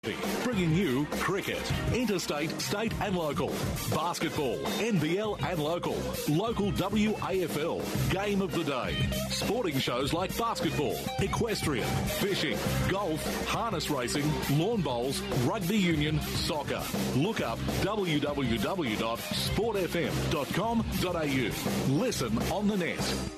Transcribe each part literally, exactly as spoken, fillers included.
Bringing you cricket, interstate, state and local, basketball, N B L and local, local W A F L, game of the day, sporting shows like basketball, equestrian, fishing, golf, harness racing, lawn bowls, rugby union, soccer. Look up w w w dot sport f m dot com dot a u. Listen on the net.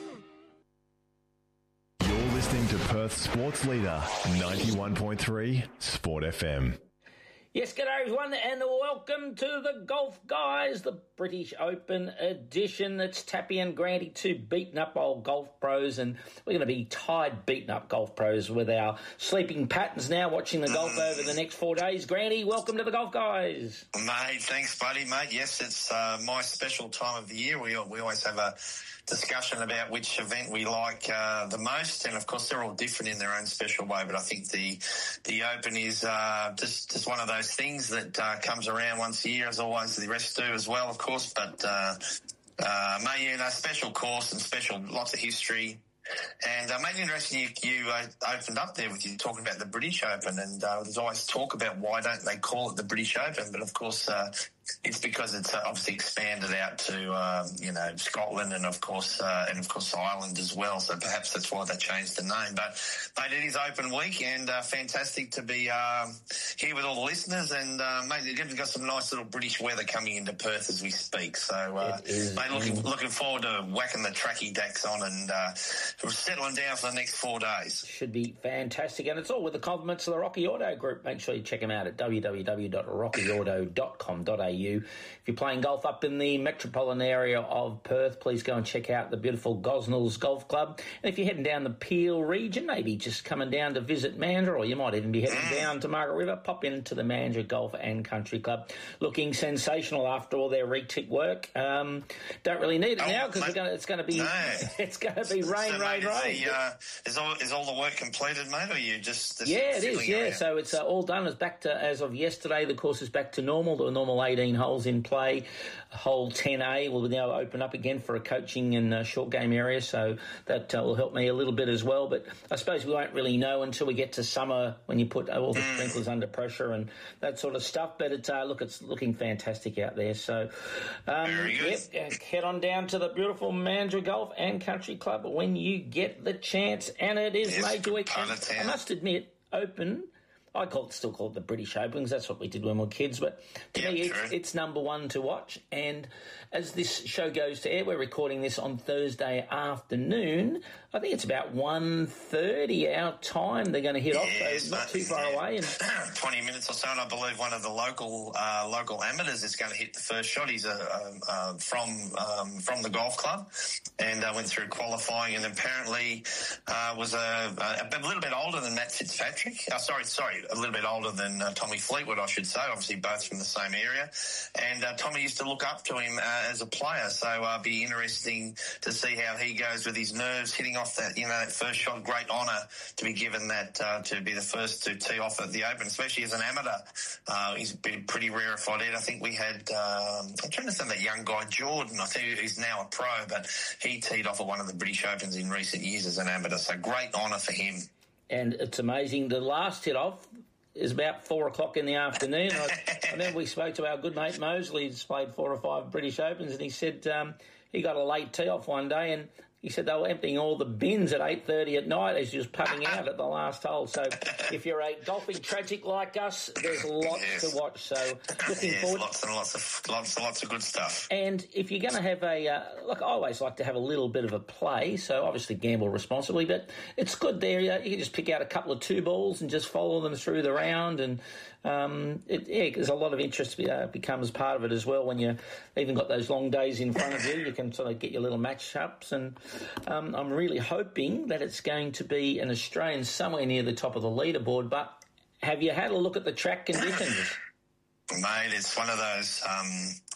Listening to Perth Sports Leader, ninety-one point three Sport F M. Yes, g'day everyone, and welcome to the Golf Guys, the British Open edition. It's Tappy and Granty, two beaten up old golf pros, and we're going to be tired, beaten up golf pros with our sleeping patterns now, watching the golf over the next four days. Granty, welcome to the Golf Guys. Mate, thanks, buddy, mate. Yes, it's uh, my special time of the year. We we always have a discussion about which event we like uh, the most, and of course they're all different in their own special way, but I think the the Open is uh, just, just one of those things that uh, comes around once a year, as always the rest do as well, of course, but uh, uh, mate, you know, special course and special, lots of history. And uh, mate, interesting you, you uh, opened up there with you talking about the British Open, and uh, there's always talk about why don't they call it the British Open, but of course uh, it's because it's uh, obviously expanded out to um, you know, Scotland and of course uh, and of course Ireland as well. So perhaps that's why they changed the name. But mate, it is Open Week, and uh, fantastic to be um, here with all the listeners. And uh, mate, we've got some nice little British weather coming into Perth as we speak. So uh, mate, looking looking forward to whacking the tracky decks on and uh, settling down for the next four days. Should be fantastic, and it's all with the compliments of the Rocky Auto Group. Make sure you check them out at w w w dot rocky auto dot com dot a u. If you're playing golf up in the metropolitan area of Perth, please go and check out the beautiful Gosnells Golf Club. And if you're heading down the Peel region, maybe just coming down to visit Mandurah, or you might even be heading down to Margaret River, pop into the Mandurah Golf and Country Club. Looking sensational after all their retic work. Um, don't really need it oh, now because it's going to be no. it's going to be rain, so, rain, mate, rain. Is, the, uh, is, all, is all the work completed, mate, or are you just... just yeah, it is, yeah. Around? So it's uh, all done. It's back to, as of yesterday, the course is back to normal. The normal eighteen holes in play. Hole ten A will now open up again for a coaching and uh, short game area, so that uh, will help me a little bit as well. But I suppose we won't really know until we get to summer when you put all the mm. sprinklers under pressure and that sort of stuff. But it's, uh, look, it's looking fantastic out there. So, um, Very good. Yep, head on down to the beautiful Mandurah Golf and Country Club when you get the chance, and it is yes, major week. I must admit, Open. I call it, still call it the British Open because that's what we did when we were kids. But to yeah, me, it's, it's number one to watch. And as this show goes to air, we're recording this on Thursday afternoon. I think it's about one thirty our time they're going to hit yes, off, so not too far yeah. away. And twenty minutes or so, and I believe one of the local uh, local amateurs is going to hit the first shot. He's uh, uh, from um, from the golf club and uh, went through qualifying, and apparently uh, was a, a, a little bit older than Matt Fitzpatrick. Oh, sorry, sorry. A little bit older than uh, Tommy Fleetwood, I should say, obviously both from the same area. And uh, Tommy used to look up to him uh, as a player, so uh, be interesting to see how he goes with his nerves, hitting off that, you know, that first shot. Great honour to be given that, uh, to be the first to tee off at the Open, especially as an amateur. Uh, he's been pretty rarefied. I think we had, um, I'm trying to think that young guy, Jordan, I think he's now a pro, but he teed off at one of the British Opens in recent years as an amateur, so great honour for him. And it's amazing. The last hit off is about four o'clock in the afternoon. I, I remember we spoke to our good mate Mosley, who's played four or five British Opens, and he said um, he got a late tee off one day, and he said they were emptying all the bins at eight thirty at night as he was putting out at the last hole. So if you're a golfing tragic like us, there's lots yes. to watch. So looking yes, forward. lots and lots of lots and lots of good stuff. And if you're going to have a uh, look, I always like to have a little bit of a play. So obviously gamble responsibly, but it's good there. You can just pick out a couple of two balls and just follow them through the round, and um, it, yeah, there's a lot of interest uh, becomes part of it as well. When you even got those long days in front of you, you can sort of get your little match ups and. Um, I'm really hoping that it's going to be an Australian somewhere near the top of the leaderboard, but have you had a look at the track conditions? Mate, it's one of those, um,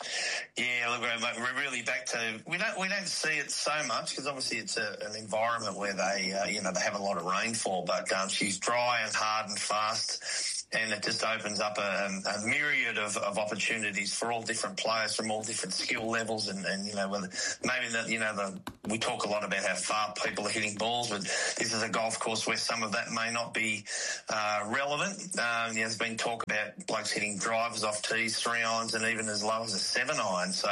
yeah, look, we're really back to, we don't we don't see it so much because obviously it's a, an environment where they, uh, you know, they have a lot of rainfall, but um, she's dry and hard and fast. and it just opens up a, a myriad of, of opportunities for all different players from all different skill levels. And, and you know, whether maybe that, you know, the, we talk a lot about how far people are hitting balls, but this is a golf course where some of that may not be uh, relevant. Um, you know, there's been talk about blokes hitting drivers off tees, three irons, and even as low as a seven iron. So,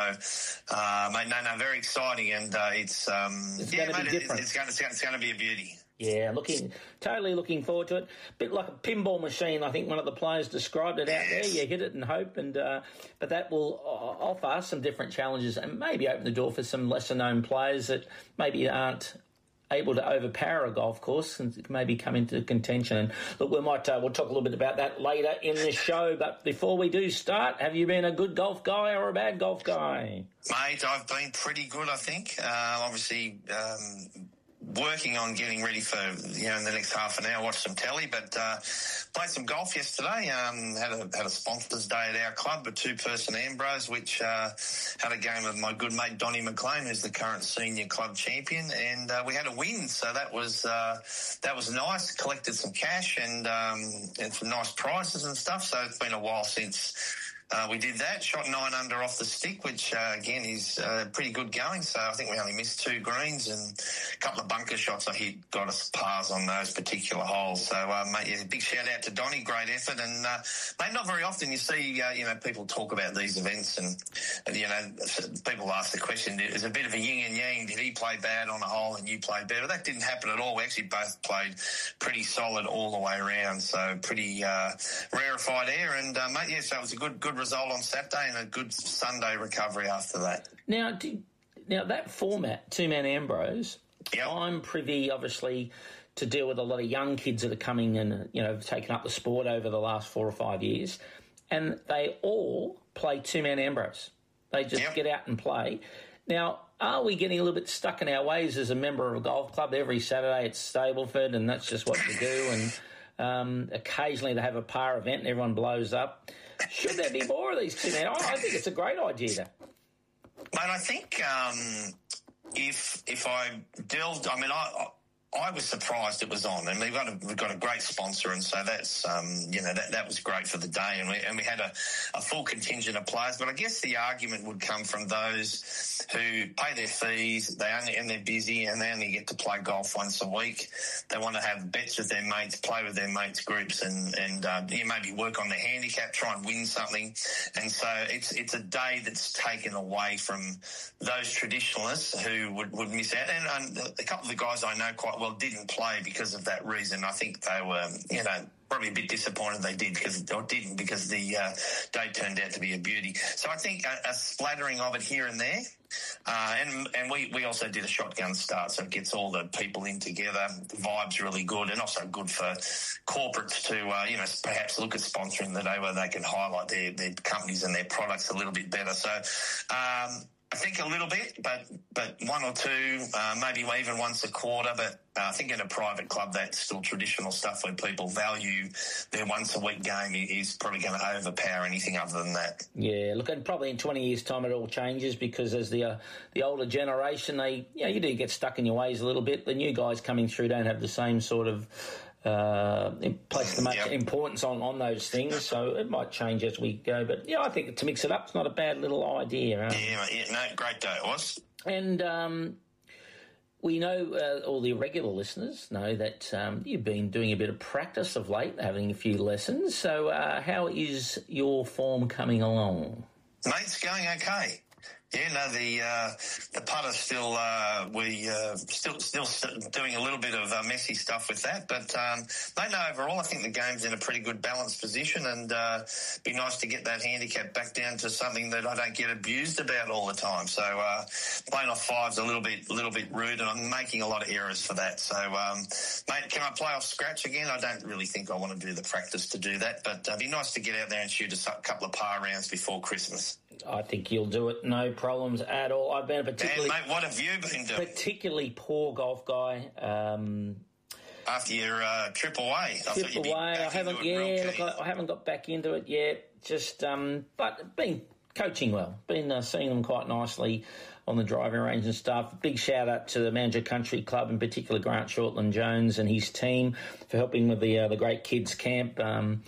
uh, mate, no, no, very exciting, and uh, it's um, it's yeah, going to mate, be different. It's going, to, it's going to be a beauty. Yeah, looking totally looking forward to it. Bit like a pinball machine, I think one of the players described it out there. You hit it and hope, and uh, but that will offer some different challenges and maybe open the door for some lesser-known players that maybe aren't able to overpower a golf course and maybe come into contention. And look, we might uh, we'll talk a little bit about that later in the show. But before we do start, have you been a good golf guy or a bad golf guy? Mate, I've been pretty good, I think. Uh, obviously. Um, working on getting ready for, you know, in the next half an hour, watch some telly, but uh, played some golf yesterday. Um, had a had a sponsors day at our club, a two-person Ambrose, which uh, had a game with my good mate Donnie McLean, who's the current senior club champion, and uh, we had a win, so that was uh, that was nice. Collected some cash and um, and some nice prizes and stuff. So it's been a while since. Uh, we did that, shot nine under off the stick, which, uh, again, is uh, pretty good going. So I think we only missed two greens and a couple of bunker shots I hit, got us pars on those particular holes. So, uh, mate, yeah, big shout-out to Donnie, great effort. And, uh, mate, not very often you see, uh, you know, people talk about these events and, and, you know, people ask the question, there's a bit of a yin and yang. Did he play bad on a hole and you played better? That didn't happen at all. We actually both played pretty solid all the way around. So pretty uh, rarefied air. And, uh, mate, yeah, so it was a good, good result on Saturday and a good Sunday recovery after that. Now, do, now that format, two-man Ambrose, yep. I'm privy, obviously, to deal with a lot of young kids that are coming and, you know, have taken up the sport over the last four or five years, and they all play two-man Ambrose. They just yep. get out and play. Now, are we getting a little bit stuck in our ways as a member of a golf club? Every Saturday it's Stableford, and that's just what we do, and um, occasionally they have a par event and everyone blows up. Should there be more of these two men? I think it's a great idea. Mate, I think um, if if I delved, I mean, I I was surprised it was on, and we've got a, we've got a great sponsor, and so that's um, you know that, that was great for the day, and we and we had a, a full contingent of players. But I guess the argument would come from those who pay their fees, they only and they're busy, and they only get to play golf once a week. They want to have bets with their mates, play with their mates groups, and and uh, you know, maybe work on their handicap, try and win something. And so it's it's a day that's taken away from those traditionalists who would, would miss out. And, and a couple of the guys I know quite well didn't play because of that reason. I think they were, you know, probably a bit disappointed they did because or didn't because the uh, day turned out to be a beauty. So I think a, a splattering of it here and there. Uh, and and we, we also did a shotgun start, so it gets all the people in together. The vibe's really good, and also good for corporates to, uh, you know, perhaps look at sponsoring the day where they can highlight their, their companies and their products a little bit better. So um, I think a little bit, but but one or two, uh, maybe even once a quarter. But uh, I think in a private club, that's still traditional stuff where people value their once-a-week game is probably going to overpower anything other than that. Yeah, look, and probably in twenty years' time it all changes because as the uh, the older generation, they you know, you do get stuck in your ways a little bit. The new guys coming through don't have the same sort of uh, place the much yep. importance on, on those things, so it might change as we go. But, yeah, I think to mix it up, it's not a bad little idea. Huh? Yeah, yeah, no, great day it was. And um, we know, uh, all the regular listeners know that um, you've been doing a bit of practice of late, having a few lessons. So uh, how is your form coming along? Mate, it's going okay. Yeah, no, the uh, the putter still uh, we uh, still still doing a little bit of uh, messy stuff with that, but um, no, no. Overall, I think the game's in a pretty good balanced position, and uh, be nice to get that handicap back down to something that I don't get abused about all the time. So uh, playing off five's a little bit a little bit rude, and I'm making a lot of errors for that. So, um, mate, can I play off scratch again? I don't really think I want to do the practice to do that, but it'd uh, be nice to get out there and shoot a couple of par rounds before Christmas. I think you'll do it, no problems at all. I've been a particularly... And, mate, what have you been doing? Particularly poor golf guy. Um, After your uh, trip away. Trip away, I haven't, yeah, look, I, I haven't got back into it yet. Just, um, but been coaching well. Been uh, seeing them quite nicely on the driving range and stuff. Big shout out to the Manager Country Club, in particular Grant Shortland Jones and his team for helping with the uh, the Great Kids Camp. Um,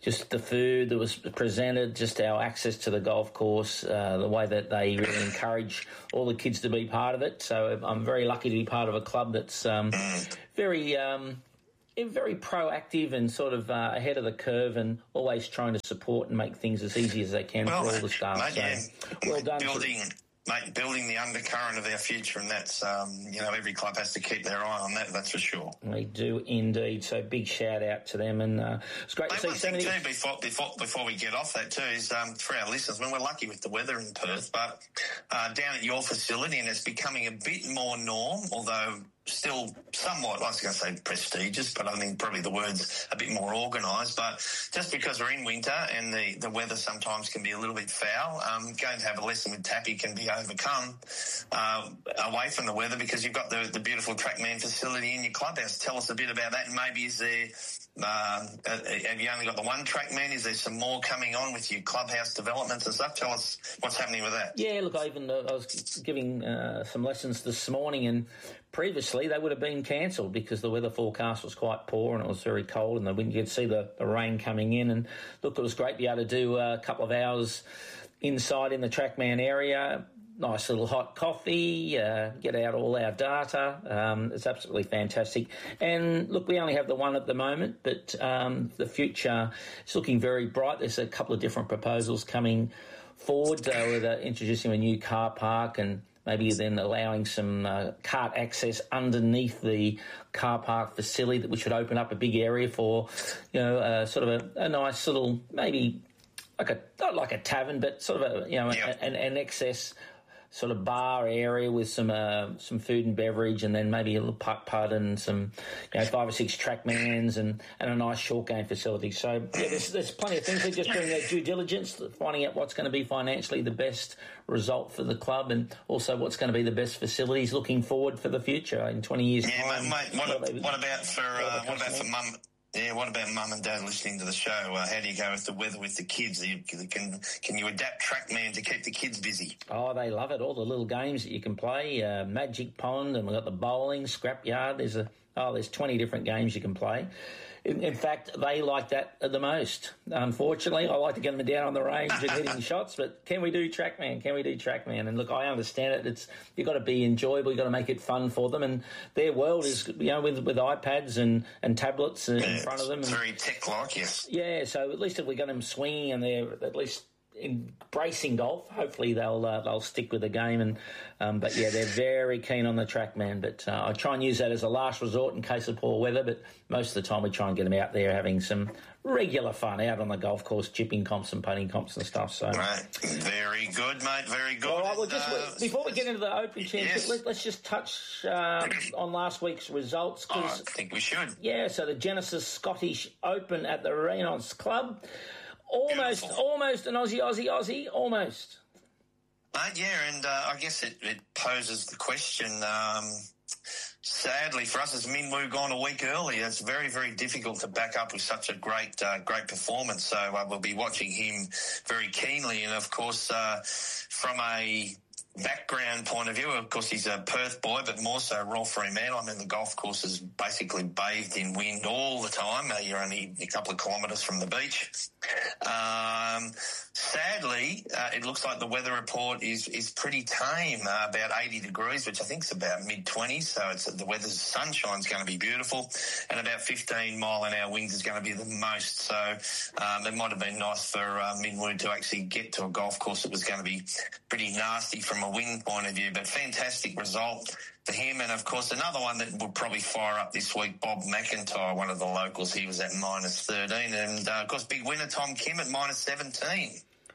just the food that was presented, just our access to the golf course, uh, the way that they really encourage all the kids to be part of it. So I'm very lucky to be part of a club that's um, very... Um, very proactive and sort of uh, ahead of the curve and always trying to support and make things as easy as they can well, for all the staff. Mate, so, yeah. well done. Building, mate, building the undercurrent of our future, and that's, um, you know, every club has to keep their eye on that, that's for sure. We do indeed. So big shout out to them. And uh, it's great mate, to see so many... Too, before, before, before we get off that too, is um, for our listeners, I mean, we're lucky with the weather in Perth, but uh, down at your facility, and it's becoming a bit more norm, although... still somewhat, I was going to say prestigious, but I think probably the word's a bit more organised. But just because we're in winter and the, the weather sometimes can be a little bit foul, um, going to have a lesson with Tappy can be overcome uh, away from the weather because you've got the, the beautiful TrackMan facility in your clubhouse. Tell us a bit about that, and maybe is there... Uh, have you only got the one TrackMan? Is there some more coming on with your clubhouse developments and stuff? Tell us what's happening with that. Yeah, look, I even uh, I was giving uh, some lessons this morning, and previously they would have been cancelled because the weather forecast was quite poor and it was very cold, and the wind, you could see the, the rain coming in. And look, it was great to be able to do a couple of hours inside in the TrackMan area. Nice little hot coffee, uh, get out all our data. Um, it's absolutely fantastic. And look, we only have the one at the moment, but um, the future is looking very bright. There's a couple of different proposals coming forward uh, with uh, introducing a new car park and maybe then allowing some uh, cart access underneath the car park facility, which would open up a big area for, you know, uh, sort of a, a nice little, maybe like a, not like a tavern, but sort of a, you know, yeah. an, an excess sort of bar area with some uh, some food and beverage, and then maybe a little putt putt and some, you know, five or six TrackMans and, and a nice short game facility. So yeah, there's, there's plenty of things. They're just doing their due diligence, finding out what's going to be financially the best result for the club, and also what's going to be the best facilities looking forward for the future in twenty years' yeah, time. Mate, what, what, what about for uh, what about for mum? Yeah, what about mum and dad listening to the show? Uh, how do you go with the weather with the kids? You, can can you adapt TrackMan to keep the kids busy? Oh, they love it. All the little games that you can play, uh, Magic Pond, and we've got the bowling, Scrapyard. There's a oh, there's twenty different games you can play. In, in fact, they like that the most. Unfortunately, I like to get them down on the range and hitting shots, but can we do TrackMan? Can we do TrackMan? And look, I understand it. It's you've got to be enjoyable. You've got to make it fun for them. And their world is, you know, with, with iPads and, and tablets in yeah, front of them. It's and, very tech-like, yes. Yeah, so at least if we got them swinging and they're at least embracing golf, hopefully they'll uh, they'll stick with the game. And um, but yeah, they're very keen on the TrackMan. But uh, I try and use that as a last resort in case of poor weather. But most of the time we try and get them out there having some regular fun out on the golf course, chipping comps and putting comps and stuff. So right, very good, mate. Very good. All right, well, just uh, before we get into the Open Championship, yes. let, let's just touch um, on last week's results. Oh, I think we should. Yeah, so the Genesis Scottish Open at the Reynolds Club. Almost, Beautiful. almost an Aussie, Aussie, Aussie, almost. Mate, yeah, and uh, I guess it, it poses the question, um, sadly for us, has Minwoo gone a week early? It's very, very difficult to back up with such a great uh, great performance, so uh, we'll be watching him very keenly. And, of course, uh, from a background point of view, of course, he's a Perth boy, but more so Royal Fremantle. I mean, the golf course is basically bathed in wind all the time. Uh, you're only a couple of kilometres from the beach. Um, sadly, uh, it looks like the weather report is is pretty tame, uh, about eighty degrees, which I think is about mid-twenties, so it's the weather's sunshine's going to be beautiful, and about fifteen mile an hour winds is going to be the most. So um, it might have been nice for uh, Minwoo to actually get to a golf course that was going to be pretty nasty from a wind point of view, but fantastic result for him. And, of course, another one that would probably fire up this week, Bob McIntyre, one of the locals. He was at minus thirteen. And, uh, of course, big winner Tom Kim at minus seventeen.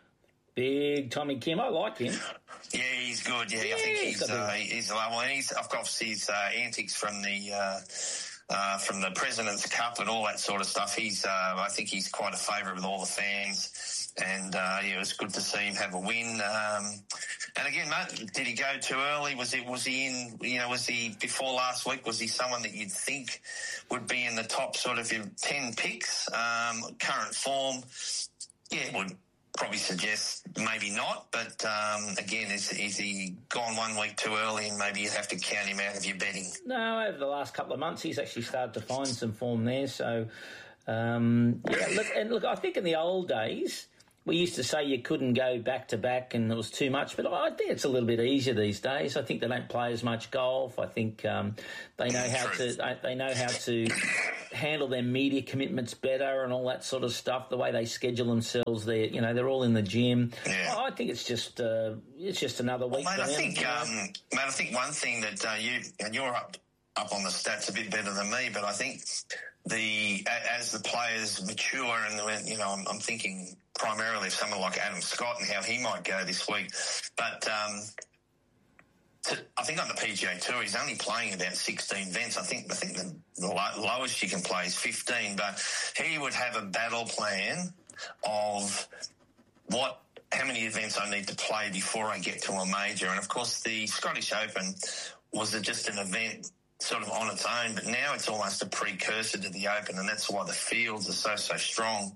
Big Tommy Kim. I like him. Yeah, he's good. Yeah, yeah I think he's he's, uh, he's well, and he's, of course, his uh, antics from the uh, uh, from the President's Cup and all that sort of stuff. He's, uh, I think, he's quite a favourite with all the fans. And uh, yeah, it was good to see him have a win. Um, and again, mate, did he go too early? Was it? Was he in? You know, was he before last week? Was he someone that you'd think would be in the top sort of ten picks? Um, current form, yeah, would probably suggest maybe not. But um, again, is, is he gone one week too early, and maybe you have to count him out of your betting? No, over the last couple of months, he's actually started to find some form there. So. Um, yeah, look, and look, I think in the old days, we used to say you couldn't go back to back and it was too much, but I think it's a little bit easier these days. I think they don't play as much golf. I think um, they know how to they know how to handle their media commitments better and all that sort of stuff. The way they schedule themselves, they you know they're all in the gym. Yeah. I think it's just uh, it's just another week. Well, mate, for I them, think you know? um, mate, I think one thing that uh, you and you're up up on the stats a bit better than me, but I think the as the players mature and you know I'm, I'm thinking. Primarily of someone like Adam Scott and how he might go this week. But um, to, I think on the P G A Tour, he's only playing about sixteen events. I think I think the, the lowest you can play is fifteen, but he would have a battle plan of what how many events I need to play before I get to a major. And, of course, the Scottish Open was just an event sort of on its own, but now it's almost a precursor to the Open, and that's why the fields are so, so strong.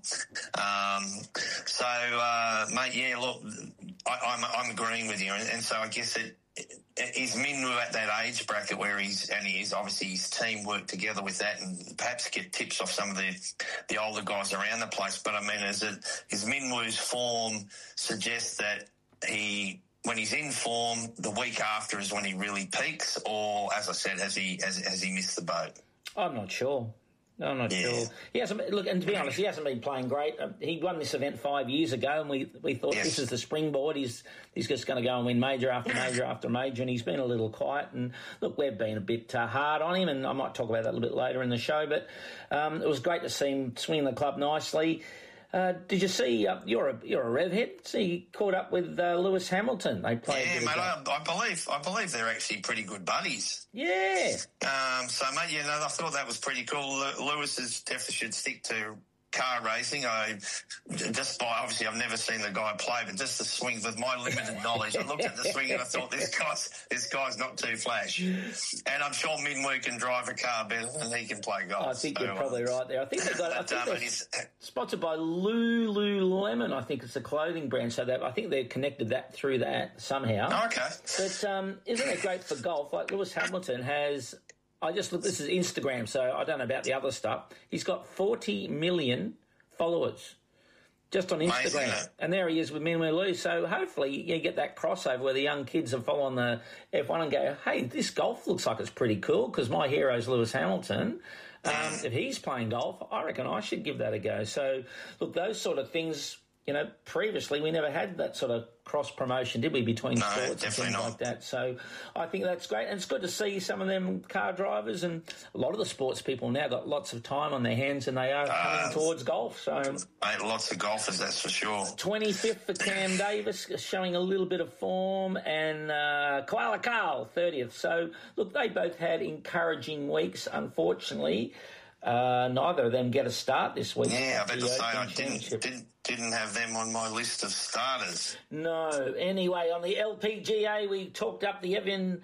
Um, so, uh, mate, yeah, look, I, I'm, I'm agreeing with you, and, and so I guess it, it is Minwoo at that age bracket where he's, and he is, obviously his team work together with that and perhaps get tips off some of the, the older guys around the place. But, I mean, is it, is Minwoo's form suggests that he... when he's in form, the week after is when he really peaks, or, as I said, has he has, has he missed the boat? I'm not sure. I'm not yeah. sure. He hasn't. Look, and to be honest, he hasn't been playing great. Um, he won this event five years ago, and we we thought yes. this is the springboard. He's he's just going to go and win major after major after major, and he's been a little quiet. And look, we've been a bit uh, hard on him, and I might talk about that a little bit later in the show. But um, it was great to see him swing the club nicely. Uh, did you see? Uh, you're a you're a revhead. See, he caught up with uh, Lewis Hamilton. They played. Yeah, mate. I, I believe I believe they're actually pretty good buddies. Yeah. Um. So, mate, you know, I thought that was pretty cool. Lewis is definitely should stick to car racing. I just by obviously I've never seen the guy play, but just the swing with my limited knowledge, I looked at the swing and I thought this guy's this guy's not too flash. And I'm sure Minwoo can drive a car better than he can play golf. I think so, you're probably right there. I think they got. But, I think um, they're sponsored by Lululemon. I think it's a clothing brand, so that I think they've connected that through that somehow. Oh, okay. But um, isn't it great for golf? Like Lewis Hamilton has. I just look. This is Instagram, so I don't know about the other stuff. He's got forty million followers just on Instagram, Amazing. And there he is with Minwoo Lee. So hopefully you get that crossover where the young kids are following the F one and go, hey, this golf looks like it's pretty cool because my hero's Lewis Hamilton. Um, if he's playing golf, I reckon I should give that a go. So look, those sort of things, you know, previously we never had that sort of cross-promotion, did we, between no, sports and things not. like that. So I think that's great. And it's good to see some of them car drivers, and a lot of the sports people now got lots of time on their hands and they are coming uh, towards golf. So mate, lots of golfers, that's for sure. twenty-fifth for Cam Davis, showing a little bit of form, and uh, Koala Carl, thirtieth. So, look, they both had encouraging weeks, unfortunately. Uh, neither of them get a start this week. Yeah, I better say I didn't, didn't didn't have them on my list of starters. No. Anyway, on the L P G A, we talked up the Evian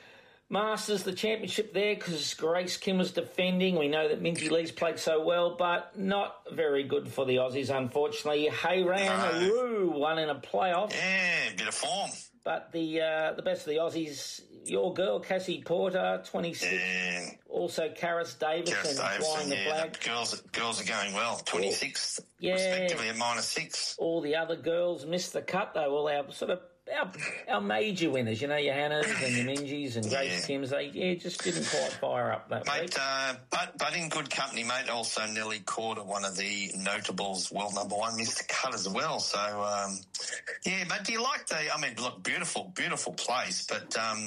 Masters, the championship there, because Grace Kim was defending. We know that Minjee Lee's played so well, but not very good for the Aussies, unfortunately. Hayran Aru won in a playoff. Yeah, bit of form. But the uh, the best of the Aussies, your girl, Cassie Porter, twenty-six. Yeah. Also, Karis Davison flying the yeah, flag. The girls, girls are going well, twenty-sixth, yeah. respectively at minus six. All the other girls missed the cut, though. All our sort of our, our major winners, you know, your Hannahs and your Minjies and Grace yeah. Kims, they yeah, just didn't quite fire up that mate, week. Uh, but, but in good company, mate, also Nelly Corder, one of the notables, world number one, missed the cut as well. So, um, yeah, but do you like the, I mean, look, beautiful, beautiful place, but um,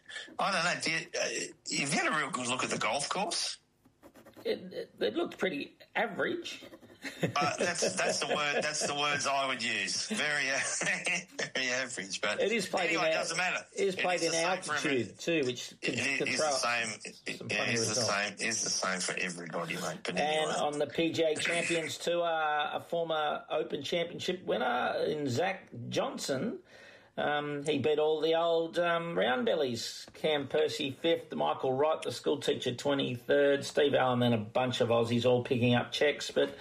I don't know, do you, uh, have you had a real good look at the golf course? It, it, it looked pretty average. uh, that's that's the word. That's the words I would use. Very, uh, very average. But it is played anyway, in it doesn't matter. It is played it is in altitude too, which can, it, can it throw is the same. It, yeah, it's the same. It's the same for everybody, mate. But and anyway. on the P G A Champions Tour, a former Open Championship winner in Zach Johnson. Um, he beat all the old um, round bellies. Cam Percy fifth, Michael Wright, the school teacher, twenty-third, Steve Allen, and a bunch of Aussies all picking up checks. But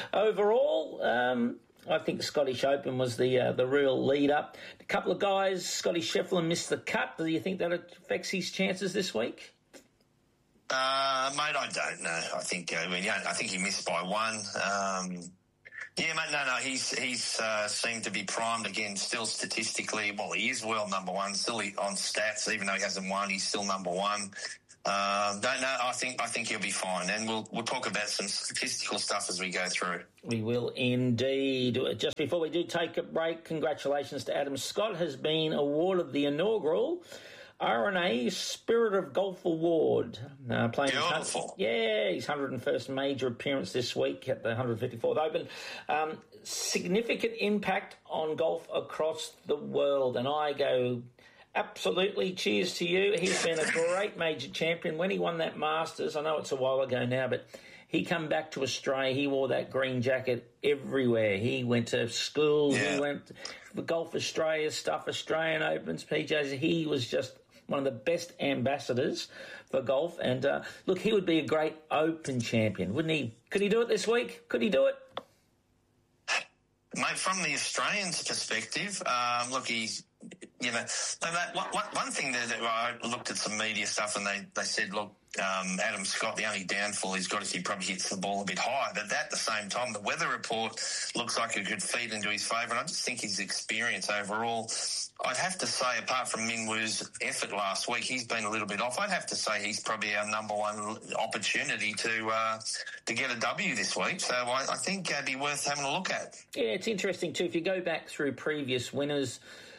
overall, um, I think the Scottish Open was the uh, the real lead-up. A couple of guys, Scotty Scheffler missed the cut. Do you think that affects his chances this week? Uh, mate, I don't know. I think uh, yeah, I think he missed by one. Um, yeah, mate, no, no, he's he's uh, seemed to be primed again. Still statistically, well, he is world number one. Still on stats, even though he hasn't won, he's still number one. Um, don't know. I think I think he'll be fine, and we'll we'll talk about some statistical stuff as we go through. We will indeed. Just before we do take a break, congratulations to Adam Scott, has been awarded the inaugural R N A Spirit of Golf Award. Uh, playing Beautiful. His, yeah, his one hundred first major appearance this week at the one hundred fifty-fourth Open. Um, significant impact on golf across the world, and I go, absolutely, cheers to you. He's been a great major champion. When he won that Masters, I know it's a while ago now, but he come back to Australia. He wore that green jacket everywhere. He went to schools. Yeah. He went for Golf Australia stuff, Australian Opens, P Js. He was just one of the best ambassadors for golf. And, uh, look, he would be a great Open champion, wouldn't he? Could he do it this week? Could he do it? Mate, from the Australians' perspective, um, look, he's, you know, one, one thing that I looked at some media stuff and they, they said, look, um, Adam Scott, the only downfall he's got is he probably hits the ball a bit high. But at the same time, the weather report looks like it could feed into his favour. And I just think his experience overall, I'd have to say, apart from Minwoo's effort last week, he's been a little bit off. I'd have to say he's probably our number one opportunity to uh, to get a W this week. So I, I think it'd be worth having a look at. Yeah, it's interesting too. If you go back through previous winners,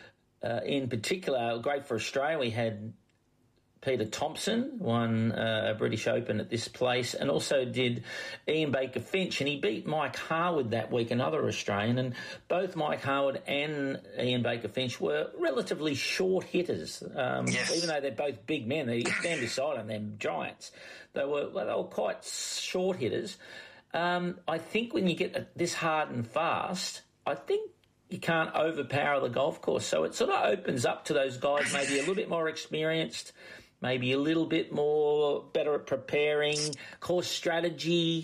uh, in particular, great for Australia, we had Peter Thompson won uh, a British Open at this place, and also did Ian Baker Finch, and he beat Mike Harwood that week, another Australian, and both Mike Harwood and Ian Baker Finch were relatively short hitters. Um, yes. Even though they're both big men, they stand beside them, they're giants. They were, well, they were quite short hitters. Um, I think when you get this hard and fast, I think you can't overpower the golf course. So it sort of opens up to those guys maybe a little bit more experienced, maybe a little bit more better at preparing, course strategy,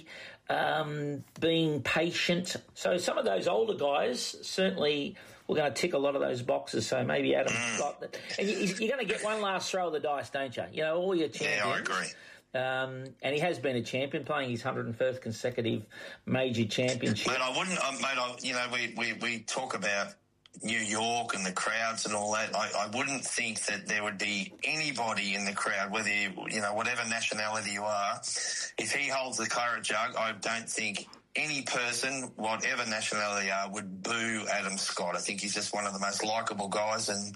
um, being patient. So some of those older guys certainly were going to tick a lot of those boxes. So maybe Adam Scott. And you, you're going to get one last throw of the dice, don't you? You know, all your champions. Yeah, I agree. Um, and he has been a champion, playing his one hundred first consecutive major championship. Mate, I wouldn't, uh, mate, I, you know, we, we, we talk about New York and the crowds and all that. I, I wouldn't think that there would be anybody in the crowd, whether you, you know, whatever nationality you are, if he holds the claret jug, I don't think any person, whatever nationality you are, would boo Adam Scott. I think he's just one of the most likeable guys, and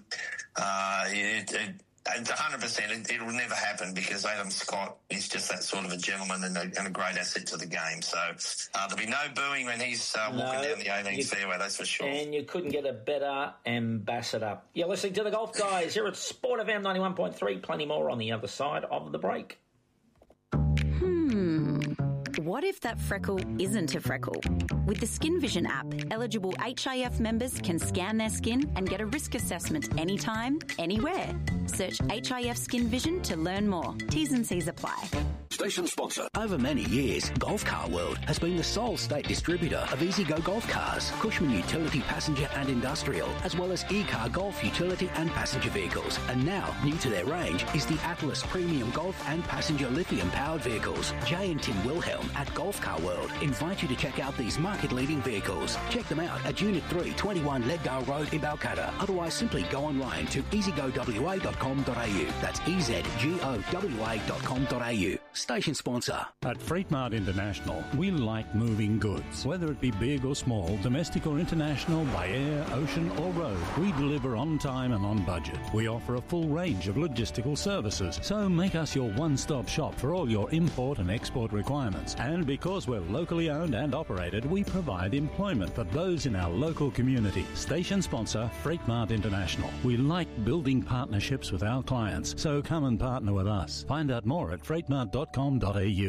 uh, it, it one hundred percent it, it will never happen, because Adam Scott is just that sort of a gentleman and a, and a great asset to the game. So uh, there'll be no booing when he's uh, walking no, down the eighteenth fairway, that's for sure. And you couldn't get a better ambassador. You're listening to the Golf Guys here at Sport F M ninety-one point three. Plenty more on the other side of the break. Hmm. What if that freckle isn't a freckle? With the Skin Vision app, eligible H I F members can scan their skin and get a risk assessment anytime, anywhere. Search H I F Skin Vision to learn more. T's and C's apply. Station sponsor. Over many years, Golf Car World has been the sole state distributor of EasyGo golf cars, Cushman Utility Passenger and Industrial, as well as E-Car Golf Utility and Passenger Vehicles. And now, new to their range is the Atlas Premium Golf and Passenger Lithium-powered vehicles. Jay and Tim Wilhelm at Golf Car World invite you to check out these market-leading vehicles. Check them out at Unit three, twenty-one Leadale Road in Balcatta. Otherwise, simply go online to easy go w a dot com dot a u. That's e z g o w a dot com dot a u. Station sponsor. At Freight Mart International, we like moving goods. Whether it be big or small, domestic or international, by air, ocean or road, we deliver on time and on budget. We offer a full range of logistical services, so make us your one-stop shop for all your import and export requirements. And because we're locally owned and operated, we provide employment for those in our local community. Station sponsor, Freight Mart International. We like building partnerships with our clients, so come and partner with us. Find out more at freight mart dot com dot a u.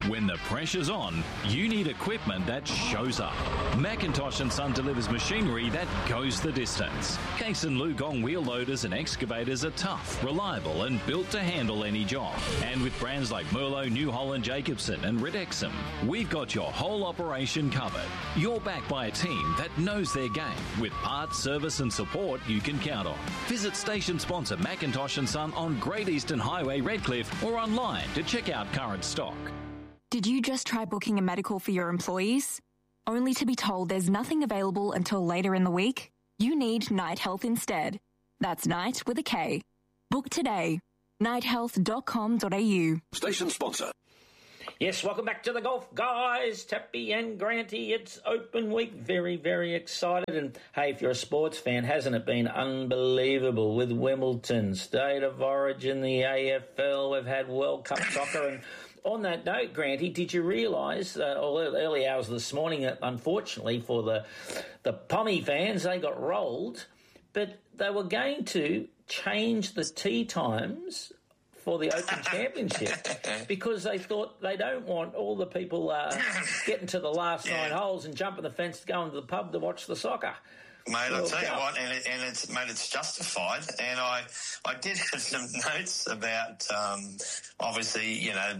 When the pressure's on, you need equipment that shows up. Macintosh and Son delivers machinery that goes the distance. Case and Lugong wheel loaders and excavators are tough, reliable and built to handle any job. And with brands like Merlot, New Holland, Jacobson and Ridexum, we've got your whole operation covered. You're backed by a team that knows their game with parts, service and support you can count on. Visit station sponsor Macintosh and Son on Great Eastern Highway, Redcliffe, or online to check out current stock. Did you just try booking a medical for your employees? Only to be told there's nothing available until later in the week? You need Night Health instead. That's Night with a K. Book today. night health dot com dot a u. Station sponsor. Yes, welcome back to the golf, guys. Tappy and Granty. It's open week. Very, very excited. And, hey, if you're a sports fan, hasn't it been unbelievable with Wimbledon, State of Origin, the A F L? We've had World Cup soccer. And on that note, Granty, did you realise, uh, early hours this morning, that unfortunately for the, the Pommy fans, they got rolled, but they were going to change the tee times for the Open Championship because they thought they don't want all the people uh, getting to the last yeah. nine holes and jumping the fence to go into the pub to watch the soccer. Mate, I'll tell you what, and, it, and it's, mate, it's justified. And I, I did have some notes about, um, obviously, you know,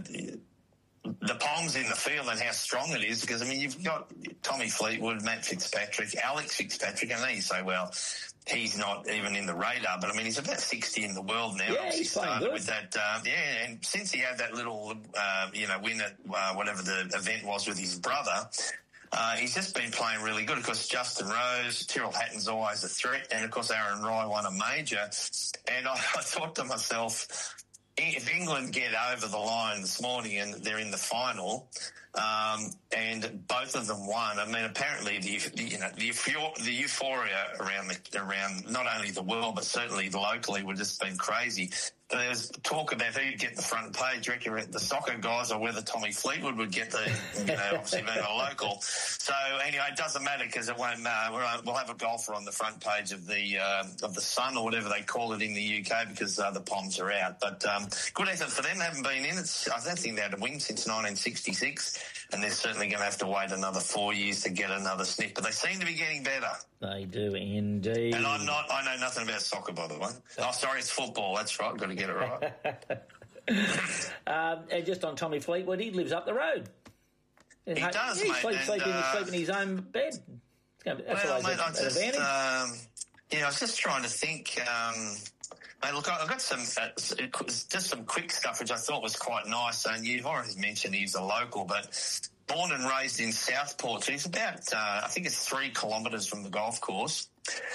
the Poms in the field and how strong it is, because, I mean, you've got Tommy Fleetwood, Matt Fitzpatrick, Alex Fitzpatrick. I know you say, well, he's not even in the radar, but I mean, he's about sixty in the world now. Yeah, he's playing started good. With that, um, yeah, and since he had that little, uh, you know, win at uh, whatever the event was with his brother, uh, he's just been playing really good. Of course, Justin Rose, Tyrrell Hatton's always a threat, and of course, Aaron Rai won a major. And I, I thought to myself, if England get over the line this morning and they're in the final, um, and both of them won, I mean, apparently the you know the, the euphoria around the around not only the world but certainly locally would have just been crazy. There was talk about who'd get the front page, do you reckon the soccer guys or whether Tommy Fleetwood would get the, you know, obviously being a local. So anyway, it doesn't matter because it won't matter. Uh, we'll have a golfer on the front page of the uh, of the Sun or whatever they call it in the U K because uh, the Poms are out. But um, good effort for them. They haven't been in. It's, I don't think they had a win since nineteen sixty-six, and they're certainly going to have to wait another four years to get another sniff. But they seem to be getting better. They do indeed. And I'm not. I know nothing about soccer, by the way. Oh, sorry, it's football. That's right. Got to get it right. um, and just on Tommy Fleetwood, he lives up the road. He ha- does, yeah, he mate. Sleeps, sleep, and, uh, sleep in his own bed. That's well, always mate, a, I an just, advantage. um, yeah, I was just trying to think. Um, mate, look, I've got some uh, just some quick stuff which I thought was quite nice. And you've already mentioned he's a local, but born and raised in Southport, so he's about uh, I think it's three kilometres from the golf course.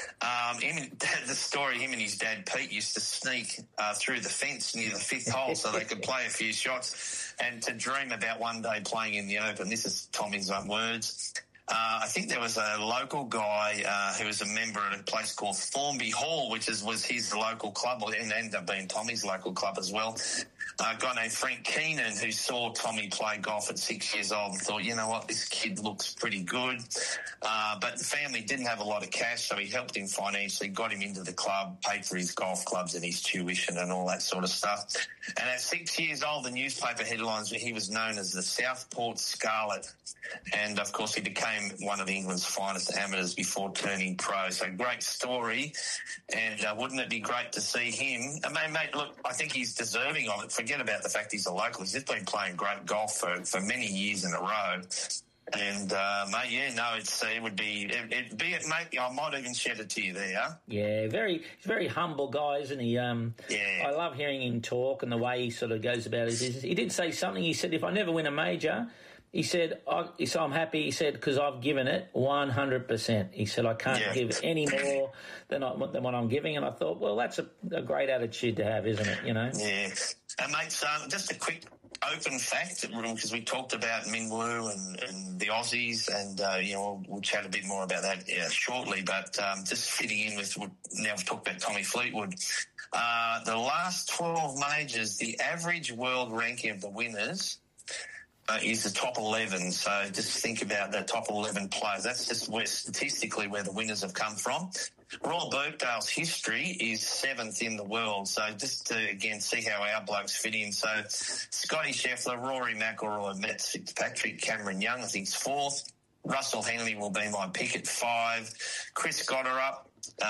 Um, him, the story, him and his dad Pete used to sneak uh, through the fence near the fifth hole so they could play a few shots and to dream about one day playing in the Open. This is Tommy's own words. Uh, I think there was a local guy uh, who was a member at a place called Thornby Hall, which is was his local club, and ended up being Tommy's local club as well. Uh, a guy named Frank Keenan who saw Tommy play golf at six years old and thought, you know what, this kid looks pretty good. Uh, but the family didn't have a lot of cash, so he helped him financially, got him into the club, paid for his golf clubs and his tuition and all that sort of stuff. And at six years old, the newspaper headlines, he was known as the Southport Scarlet. And, of course, he became one of England's finest amateurs before turning pro. So great story. And uh, wouldn't it be great to see him? I mean, mate, look, I think he's deserving of it. Forget about the fact he's a local. He's just been playing great golf for, for many years in a row. And, uh, mate, yeah, no, it's, it would be, it, it'd be, mate, I might even shed it to you there. Yeah, very, he's a very humble guy, isn't he? Um, yeah. I love hearing him talk and the way he sort of goes about his business. He did say something. He said, if I never win a major, he said, I, he said I'm happy, he said, because I've given it one hundred percent. He said, I can't yeah. give any more than, I, than what I'm giving. And I thought, well, that's a, a great attitude to have, isn't it, you know? Yeah. And, mate, so just a quick Open fact, because we talked about Minwoo and, and the Aussies, and, uh, you know, we'll, we'll chat a bit more about that yeah, shortly, but um, just fitting in with, now we've talked about Tommy Fleetwood. Uh, the last twelve majors, the average world ranking of the winners uh, is the top eleven. So just think about the top eleven players. That's just where statistically where the winners have come from. Royal Birkdale's history is seventh in the world. So just to, again, see how our blokes fit in. So Scotty Scheffler, Rory McIlroy, Matt Fitzpatrick, Cameron Young, I think, is fourth. Russell Henley will be my pick at five. Chris Gotterup,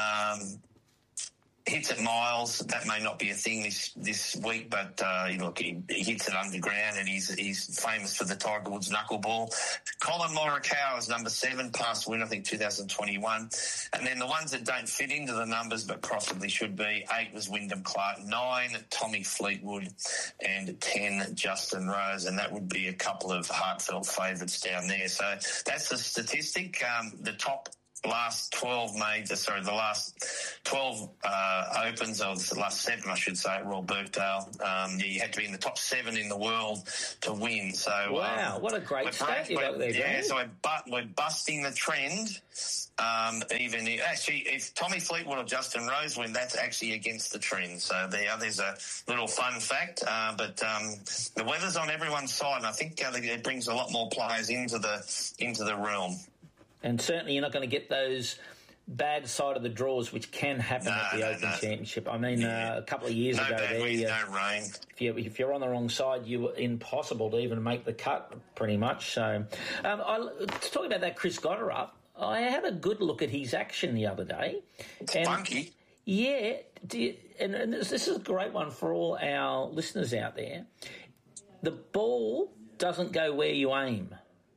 um, hits at miles. That may not be a thing this this week, but uh, look, he, he hits it underground, and he's he's famous for the Tiger Woods knuckleball. Colin Morikawa is number seven, past win, I think, two thousand twenty-one. And then the ones that don't fit into the numbers but possibly should be, eight was Wyndham Clark, nine Tommy Fleetwood, and ten Justin Rose. And that would be a couple of heartfelt favourites down there. So that's the statistic. Um, the top last twelve major, sorry, the last twelve uh, opens, or the last seven, I should say, at Royal Birkdale. Um, you had to be in the top seven in the world to win. So wow, um, what a great stat you got there, yeah, Graham. so we're, bu- we're busting the trend. Um, even if, actually, if Tommy Fleetwood or Justin Rose win, that's actually against the trend. So there, there's a little fun fact. Uh, but um, the weather's on everyone's side, and I think uh, it brings a lot more players into the into the realm. And certainly you're not going to get those bad side of the draws, which can happen no, at the no, Open no. Championship. I mean, yeah. uh, a couple of years no ago bad there, wind, you, no rain. If, you, if you're on the wrong side, you were impossible to even make the cut, pretty much. So, um, I, to talk about that Chris Gotterup, I had a good look at his action the other day. It's and funky. Yeah, do you, and, and this, this is a great one for all our listeners out there. The ball doesn't go where you aim.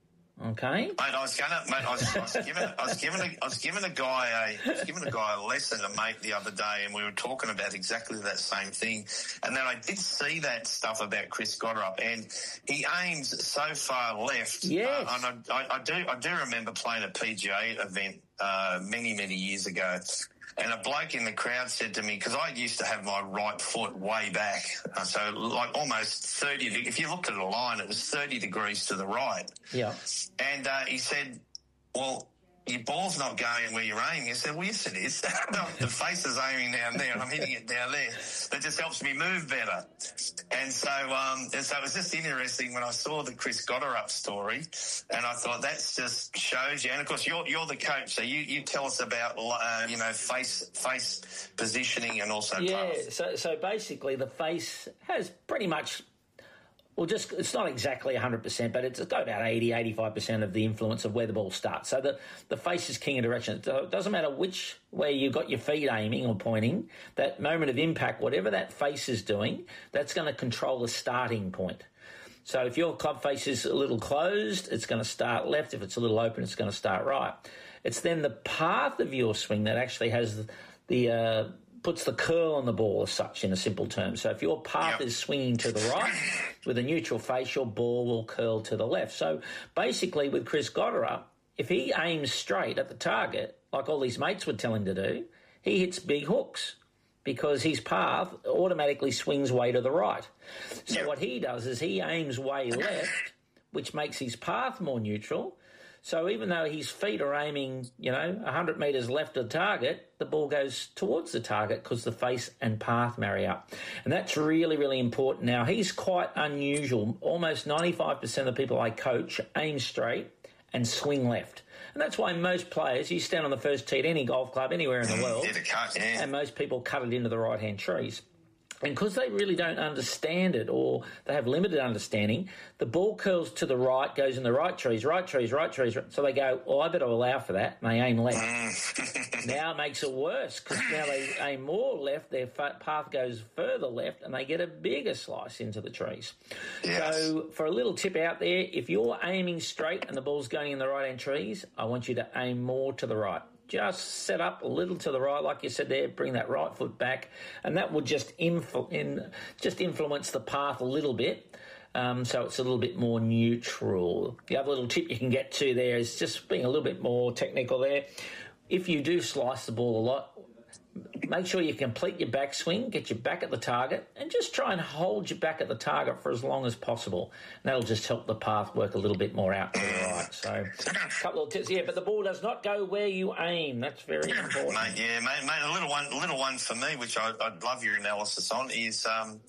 Okay. Mate, I was gonna. Mate, I was, I was giving. I was giving. A, I was giving a guy a. I was giving a guy a lesson, a mate, the other day, and we were talking about exactly that same thing. And then I did see that stuff about Chris Gotterup, and he aims so far left. Yes. Uh, and I, I, I do. I do remember playing a P G A event uh, many, many years ago. And a bloke in the crowd said to me, because I used to have my right foot way back, uh, so like almost thirty, if you looked at a line, it was thirty degrees to the right. Yeah. And uh, he said, well, your ball's not going where you're aiming. I said, well, yes, it is. The face is aiming down there and I'm hitting it down there. That just helps me move better. And so um, and so it was just interesting when I saw the Chris Gotterup story, and I thought that just shows you. And, of course, you're you're the coach, so you, you tell us about, uh, you know, face face positioning and also Yeah, path. so, so basically the face has pretty much... Well, just it's not exactly one hundred percent, but it's got about eighty, eighty-five percent of the influence of where the ball starts. So the, the face is king of direction. It doesn't matter which way you've got your feet aiming or pointing, that moment of impact, whatever that face is doing, that's going to control the starting point. So if your club face is a little closed, it's going to start left. If it's a little open, it's going to start right. It's then the path of your swing that actually has the... the uh, puts the curl on the ball as such, in a simple term. So if your path Yep. is swinging to the right with a neutral face, your ball will curl to the left. So basically with Chris Gotterup, if he aims straight at the target, like all his mates would tell him to do, he hits big hooks because his path automatically swings way to the right. So Yep. what he does is he aims way left, which makes his path more neutral. So even though his feet are aiming, you know, one hundred metres left of the target, the ball goes towards the target because the face and path marry up. And that's really, really important. Now, he's quite unusual. Almost ninety-five percent of the people I coach aim straight and swing left. And that's why most players, you stand on the first tee at any golf club anywhere in the world, Did a cut, yeah. and most people cut it into the right-hand trees. And because they really don't understand it, or they have limited understanding, the ball curls to the right, goes in the right trees, right trees, right trees. So they go, well, I better allow for that, and they aim left. Now it makes it worse because now they aim more left, their path goes further left, and they get a bigger slice into the trees. Yes. So for a little tip out there, if you're aiming straight and the ball's going in the right-hand trees, I want you to aim more to the right. Just set up a little to the right, like you said there, bring that right foot back, and that will just influ- in, just influence the path a little bit, um, so it's a little bit more neutral. The other little tip you can get to there is just being a little bit more technical there. If you do slice the ball a lot, make sure you complete your backswing, get your back at the target, and just try and hold your back at the target for as long as possible. And that'll just help the path work a little bit more out to the right. So a couple of tips, yeah, but the ball does not go where you aim. That's very important. Mate, yeah, mate, mate, a little one, a little one for me, which I, I'd love your analysis on, is um,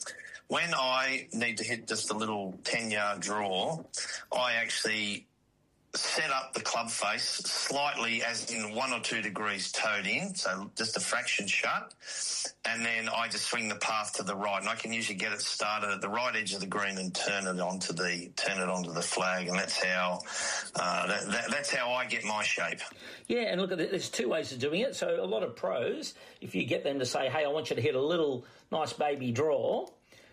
when I need to hit just a little ten-yard draw, I actually set up the club face slightly, as in one or two degrees towed in, so just a fraction shut, and then I just swing the path to the right, and I can usually get it started at the right edge of the green and turn it onto the turn it onto the flag, and that's how uh, that, that, that's how I get my shape. Yeah, and look, there's two ways of doing it. So a lot of pros, if you get them to say, "Hey, I want you to hit a little nice baby draw,"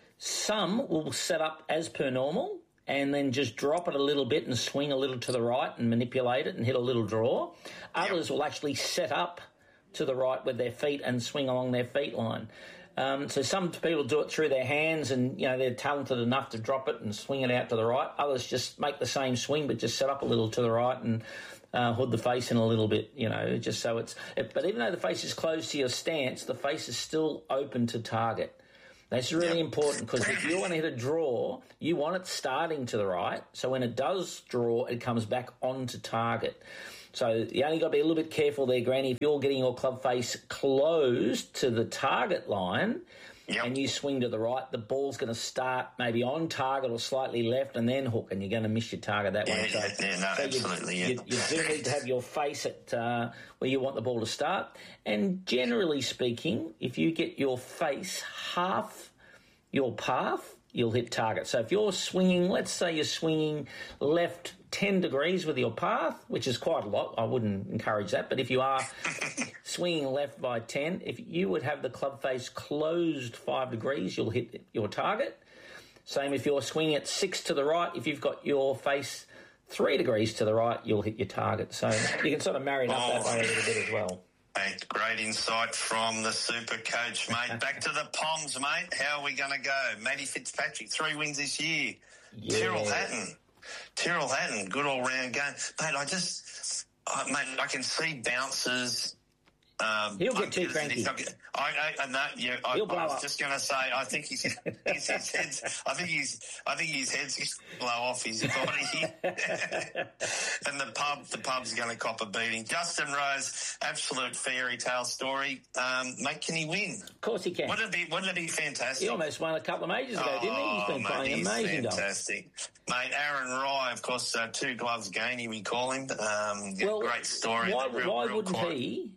some will set up as per normal, and then just drop it a little bit and swing a little to the right and manipulate it and hit a little draw. Others yep. will actually set up to the right with their feet and swing along their feet line. Um, so some people do it through their hands and, you know, they're talented enough to drop it and swing it out to the right. Others just make the same swing but just set up a little to the right and uh, hood the face in a little bit, you know, just so it's... It, but even though the face is closed to your stance, the face is still open to target. That's really yep. important, because if you want to hit a draw, you want it starting to the right. So when it does draw, it comes back onto target. So you only got to be a little bit careful there, Granny. If you're getting your club face closed to the target line yep. and you swing to the right, the ball's going to start maybe on target or slightly left and then hook, and you're going to miss your target that yeah, way. Yeah, so, yeah, no, so absolutely. You, yeah. you, you do need to have your face at uh, where you want the ball to start. And generally speaking, if you get your face half your path, you'll hit target. So if you're swinging, let's say you're swinging left ten degrees with your path, which is quite a lot, I wouldn't encourage that, but if you are swinging left by ten, if you would have the club face closed five degrees, you'll hit your target. Same if you're swinging at six to the right, if you've got your face three degrees to the right, you'll hit your target. So you can sort of marry it up that way a little bit as well. Mate, great insight from the super coach, mate. Back to the Poms, mate. How are we going to go? Matty Fitzpatrick, three wins this year. Yeah. Tyrrell Hatton. Tyrrell Hatton, good all-round game. Mate, I just... Uh, mate, I can see bounces... Um, He'll get too cranky. Not, I, I, I, no, yeah, I, I was up. just going to say, I think he's, he's, his head's, I think he's, I think his head's going to blow off his body, and the pub, the pub's going to cop a beating. Justin Rose, absolute fairy tale story. Um, mate, can he win? Of course he can. Wouldn't it be? Wouldn't it be fantastic? He almost won a couple of majors ago, oh, didn't he? He's been mate, playing he's amazing golf. Fantastic, mate. Aaron Rye, of course, uh, two gloves gainy, we call him. Um, well, great story. Why, real, why real wouldn't quiet. he?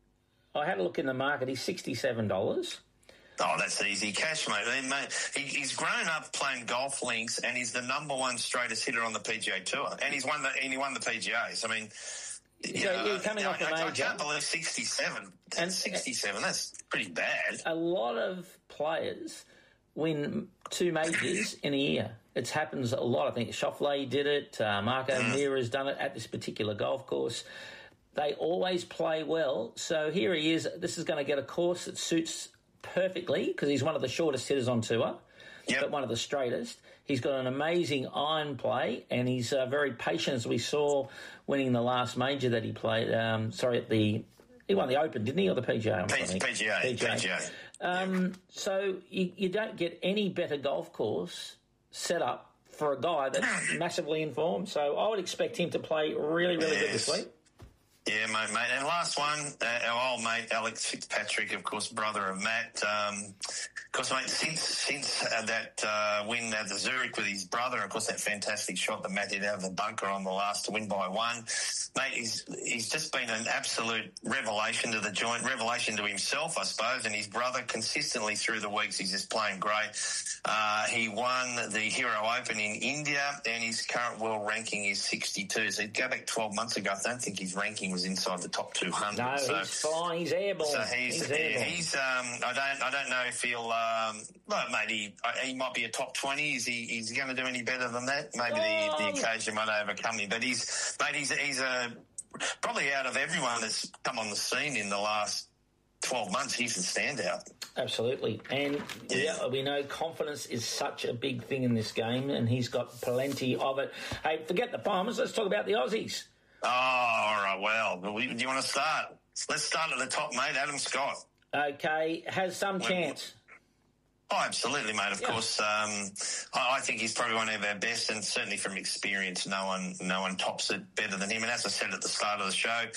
I had a look in the market. He's sixty-seven dollars. Oh, that's easy cash, mate. I mean, mate he, he's grown up playing golf links, and he's the number one straightest hitter on the P G A Tour, and he's won the and he won the P G A. So I mean, you so know, you're coming I, off a I, major. I can't believe sixty-seven. And sixty-seven, that's pretty bad. A lot of players win two majors in a year. It happens a lot. I think Schauffele did it. Uh, Marco mm. Mir has done it at this particular golf course. They always play well. So here he is. This is going to get a course that suits perfectly because he's one of the shortest hitters on tour, yep. but one of the straightest. He's got an amazing iron play, and he's uh, very patient, as we saw winning the last major that he played. Um, sorry, at the he won the Open, didn't he, or the P G A? P- PGA. P G A. P G A. Um, yep. So you, you don't get any better golf course set up for a guy that's massively informed. So I would expect him to play really, really yes. good this week. Yeah, mate, mate. And last one, uh, our old mate, Alex Fitzpatrick, of course, brother of Matt. Um, of course, mate, since since uh, that uh, win at the Zurich with his brother, of course, that fantastic shot that Matt did out of the bunker on the last to win by one, mate, he's, he's just been an absolute revelation to the joint, revelation to himself, I suppose, and his brother consistently through the weeks. He's just playing great. Uh, he won the Hero Open in India, and his current world ranking is sixty-two. So go back twelve months ago, I don't think his ranking was inside the top two hundred. No, so, he's fine. He's airborne. So he's, he's, airborne. he's um, I don't, I don't know if he'll, um, well, mate, he, he might be a top twenty. Is he, is he going to do any better than that? Maybe oh. the, the occasion might overcome him. But he's, mate, he's, he's a, probably out of everyone that's come on the scene in the last twelve months, he's the standout. Absolutely. And yeah. yeah, we know confidence is such a big thing in this game, and he's got plenty of it. Hey, forget the Bombers. Let's talk about the Aussies. Oh, all right. Well, do you want to start? Let's start at the top, mate. Adam Scott. Okay. Has some when, chance. Oh, absolutely, mate. Of yeah. course. Um, I, I think he's probably one of our best, and certainly from experience, no one no one tops it better than him. And as I said at the start of the show,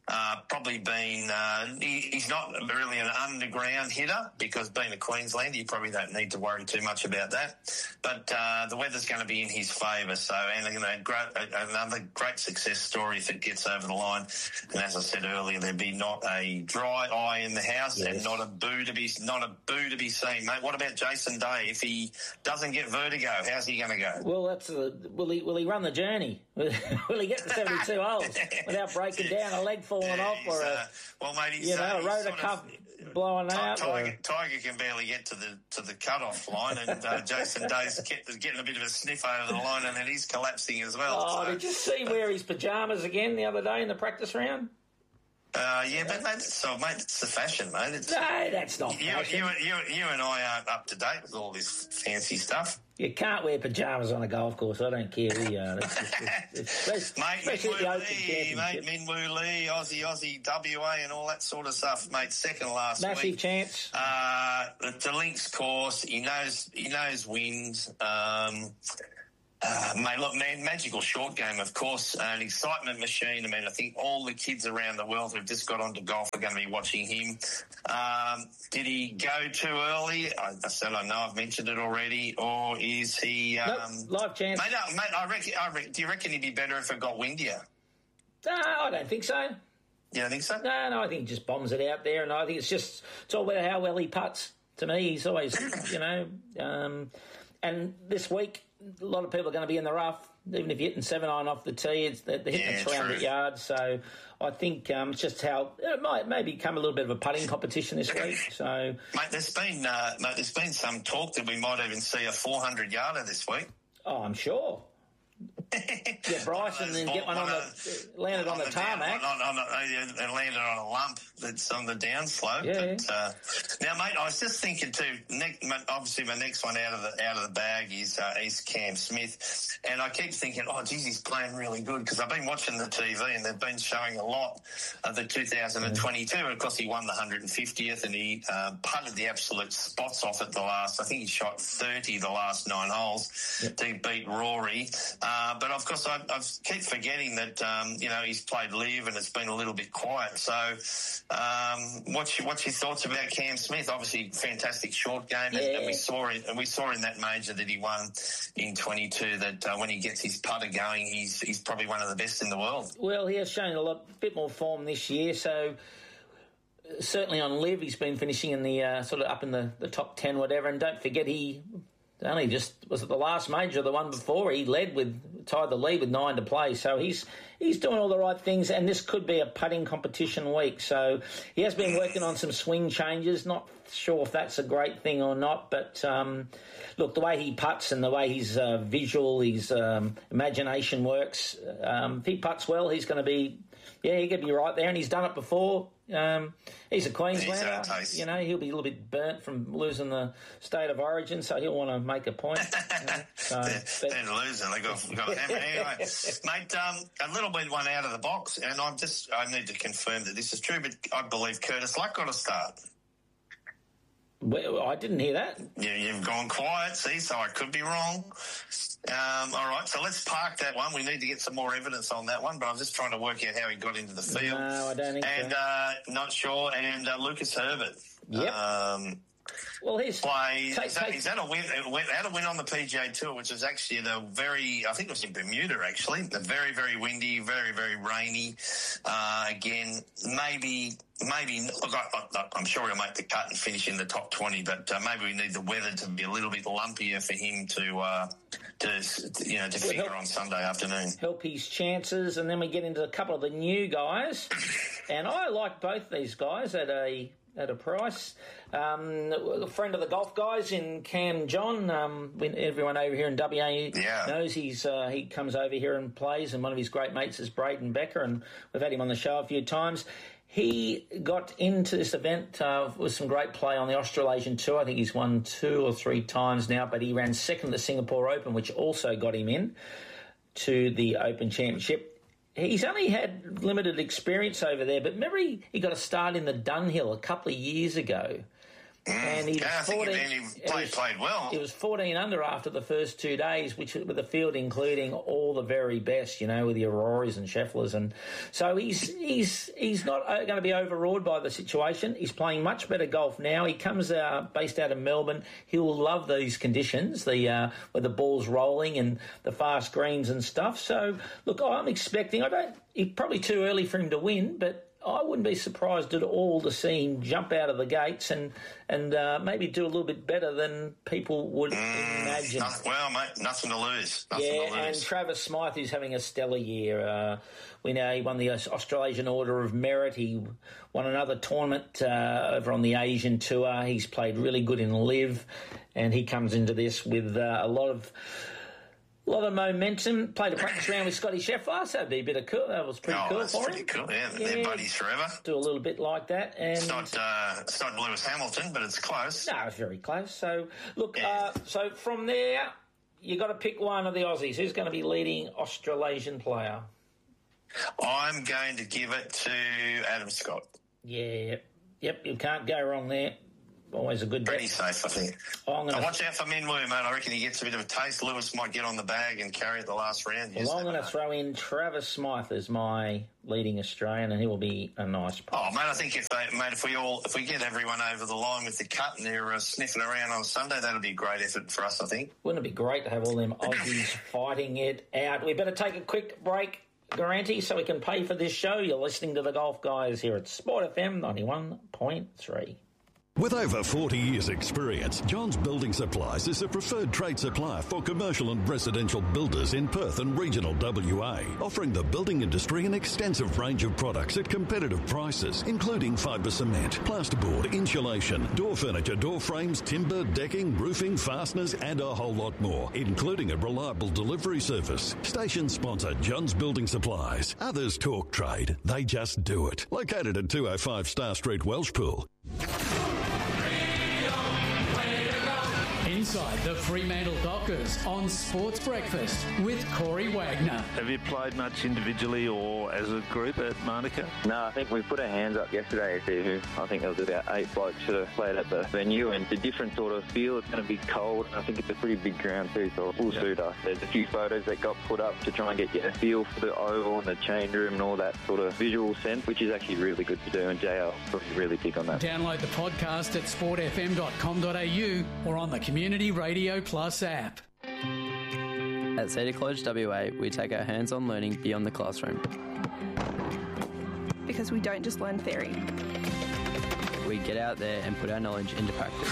Uh, probably been, uh, he, he's not really an underground hitter because being a Queenslander, you probably don't need to worry too much about that. But uh, the weather's going to be in his favour. So, and you know, great, another great success story if it gets over the line. And as I said earlier, there'd be not a dry eye in the house yes. and not a boo to be not a boo to be seen, mate. What about Jason Day? If he doesn't get vertigo, how's he going to go? Well, that's a, will he will he run the journey? Will he get to seventy-two holes without breaking down, a leg falling yeah, off, or a uh, well, mate, he's, you know, uh, a rotor cuff of, blowing t- out? Tiger, Tiger can barely get to the to the cut-off line, and uh, Jason Day's get, getting a bit of a sniff over the line, and then he's collapsing as well. Oh, so. Did you see wear his pyjamas again the other day in the practice round? Uh, yeah, but mate, so, mate, it's the fashion, mate. It's, no, that's not you, fashion. You, you, you and I aren't up to date with all this fancy stuff. You can't wear pyjamas on a golf course. I don't care who you are. It's just, it's, it's, mate, Minwoo Lee, mate, Minwoo Lee, Aussie, Aussie, W A and all that sort of stuff, mate. Second last Massive week. Massive chance. Uh, the, the links course, he knows, he knows wins. Um... Uh, mate, look, man, magical short game, of course, uh, an excitement machine. I mean, I think all the kids around the world who've just got onto golf are going to be watching him. Um, did he go too early? I, I said I know I've mentioned it already. Or is he... Um, nope, live chance. Mate, no, mate I reckon, I reckon, do you reckon he'd be better if it got windier? No, I don't think so. You don't think so? No, no, I think he just bombs it out there, and I think it's just, it's all about how well he putts. To me, he's always, you know, um, and this week, a lot of people are going to be in the rough. Even if you're hitting seven iron off the tee, it's they're hitting yeah, three hundred yards. So I think um, it's just how it might maybe become a little bit of a putting competition this week. So, mate, there's been uh, mate, there's been some talk that we might even see a four hundred yarder this week. Oh, I'm sure. Get Bryson and then get one, one on the landed on, on the, the tarmac down, on, on, on, and landed on a lump that's on the downslope. Yeah. But, uh, now, mate, I was just thinking too. Next, obviously, my next one out of the out of the bag is uh, is Cam Smith, and I keep thinking, oh, geez, he's playing really good because I've been watching the T V and they've been showing a lot of the two thousand twenty-two. Yeah. And of course, he won the one hundred fiftieth and he uh, putted the absolute spots off at the last. I think he shot thirty the last nine holes yep. to beat Rory. Uh, but of course, I, I keep forgetting that um, you know he's played live and it's been a little bit quiet. So, um, what's your, what's your thoughts about Cam Smith? Obviously, fantastic short game, yeah. and, and we saw it. And we saw in that major that he won in twenty-two that uh, when he gets his putter going, he's he's probably one of the best in the world. Well, he has shown a lot, bit more form this year. So. Certainly on live, he's been finishing in the uh, sort of up in the, the top ten, whatever. And don't forget, he only just was it the last major, the one before he led with tied the lead with nine to play. So he's he's doing all the right things, and this could be a putting competition week. So he has been working on some swing changes. Not sure if that's a great thing or not, but um, look, the way he putts and the way his uh, visual, his um, imagination works. Um, if he putts well, he's going to be yeah, he could be right there, and he's done it before. Um, he's a Queenslander, he's you know, he'll be a little bit burnt from losing the state of origin, so he'll want to make a point. You know, so, they're, they're losing, they got, got a hammer anyway. Mate, um, a little bit one out of the box, and I'm just, I need to confirm that this is true, but I believe Curtis Luck got a start. Well, I didn't hear that. You, you've gone quiet, see, so I could be wrong. Um, all right, so let's park that one. We need to get some more evidence on that one, but I'm just trying to work out how he got into the field. No, I don't think and, so. Uh, not sure. And uh, Lucas Herbert. Yep. Um, well, he's... Play, take, is, that, take, is that a win? Had a win on the P G A Tour, which was actually the very, I think it was in Bermuda, actually. The very, very windy, very, very rainy. Uh, again, maybe... Maybe, look, I, I, I'm sure he'll make the cut and finish in the top twenty, but uh, maybe we need the weather to be a little bit lumpier for him to, uh, to you know, to figure help, on Sunday afternoon. Help his chances, and then we get into a couple of the new guys, and I like both these guys at a at a price. Um, a friend of the golf guys in Cam John, um, when everyone over here in W A yeah. knows he's uh, he comes over here and plays, and one of his great mates is Braden Becker, and we've had him on the show a few times. He got into this event uh, with some great play on the Australasian Tour. I think he's won two or three times now, but he ran second at the Singapore Open, which also got him in to the Open Championship. He's only had limited experience over there, but remember he, he got a start in the Dunhill a couple of years ago, And he was yeah, I think fourteen, he, he played, was, played well. He was fourteen under after the first two days, which with the field including all the very best, you know, with the Auroras and Schefflers, and so he's he's he's not going to be overawed by the situation. He's playing much better golf now. He comes uh, based out of Melbourne. He'll love these conditions, the uh, where the ball's rolling and the fast greens and stuff. So look, I'm expecting. I don't. It's probably too early for him to win, but I wouldn't be surprised at all to see him jump out of the gates and and uh, maybe do a little bit better than people would mm, imagine. Nothing, well, mate, nothing to lose. Nothing yeah, to lose. And Travis Smythe is having a stellar year. Uh, we know he won the Australasian Order of Merit. He won another tournament uh, over on the Asian Tour. He's played really good in Live, and he comes into this with uh, a lot of... A lot of momentum. Played a practice round with Scotty Scheffler, so that'd be a bit of cool. That was pretty oh, cool that's for pretty him. cool. Yeah, yeah, they're buddies forever. Do a little bit like that, and it's not uh, it's not Lewis Hamilton, but it's close. No, it's very close. So look, yeah. uh, so from there, you got to pick one of the Aussies. Who's going to be leading Australasian player? I'm going to give it to Adam Scott. Yeah, yep. You can't go wrong there. Always a good bet. Pretty safe, I think. Oh, I'm gonna... Now watch out for Minwoo, mate. I reckon he gets a bit of a taste. Lewis might get on the bag and carry it the last round. Well, I'm going to throw in Travis Smythe as my leading Australian, and he will be a nice player. Oh, mate, I think if they, mate, if we all, if we get everyone over the line with the cut and they're uh, sniffing around on Sunday, that'll be a great effort for us, I think. Wouldn't it be great to have all them Aussies fighting it out? We better take a quick break, Garanti, so we can pay for this show. You're listening to the Golf Guys here at Sport F M ninety-one point three. With over forty years' experience, Johns Building Supplies is a preferred trade supplier for commercial and residential builders in Perth and regional W A, offering the building industry an extensive range of products at competitive prices, including fibre cement, plasterboard, insulation, door furniture, door frames, timber, decking, roofing, fasteners, and a whole lot more, including a reliable delivery service. Station sponsor Johns Building Supplies. Others talk trade, they just do it. Located at two oh five Star Street, Welshpool. Inside the Fremantle Dockers on Sports Breakfast with Corey Wagner. Have you played much individually or as a group at Monica? No, I think we put our hands up yesterday to see who. I think there was about eight blokes that have played at the venue, and it's a different sort of feel. It's going to be cold. I think it's a pretty big ground too, so it will yeah. suit us. There's a few photos that got put up to try and get you a feel for the oval and the change room and all that sort of visual sense, which is actually really good to do, and J L probably really big on that. Download the podcast at sport f m dot com dot a u or on the Community Radio Plus app. At Cedar College W A, we take our hands-on learning beyond the classroom. Because we don't just learn theory. We get out there and put our knowledge into practice.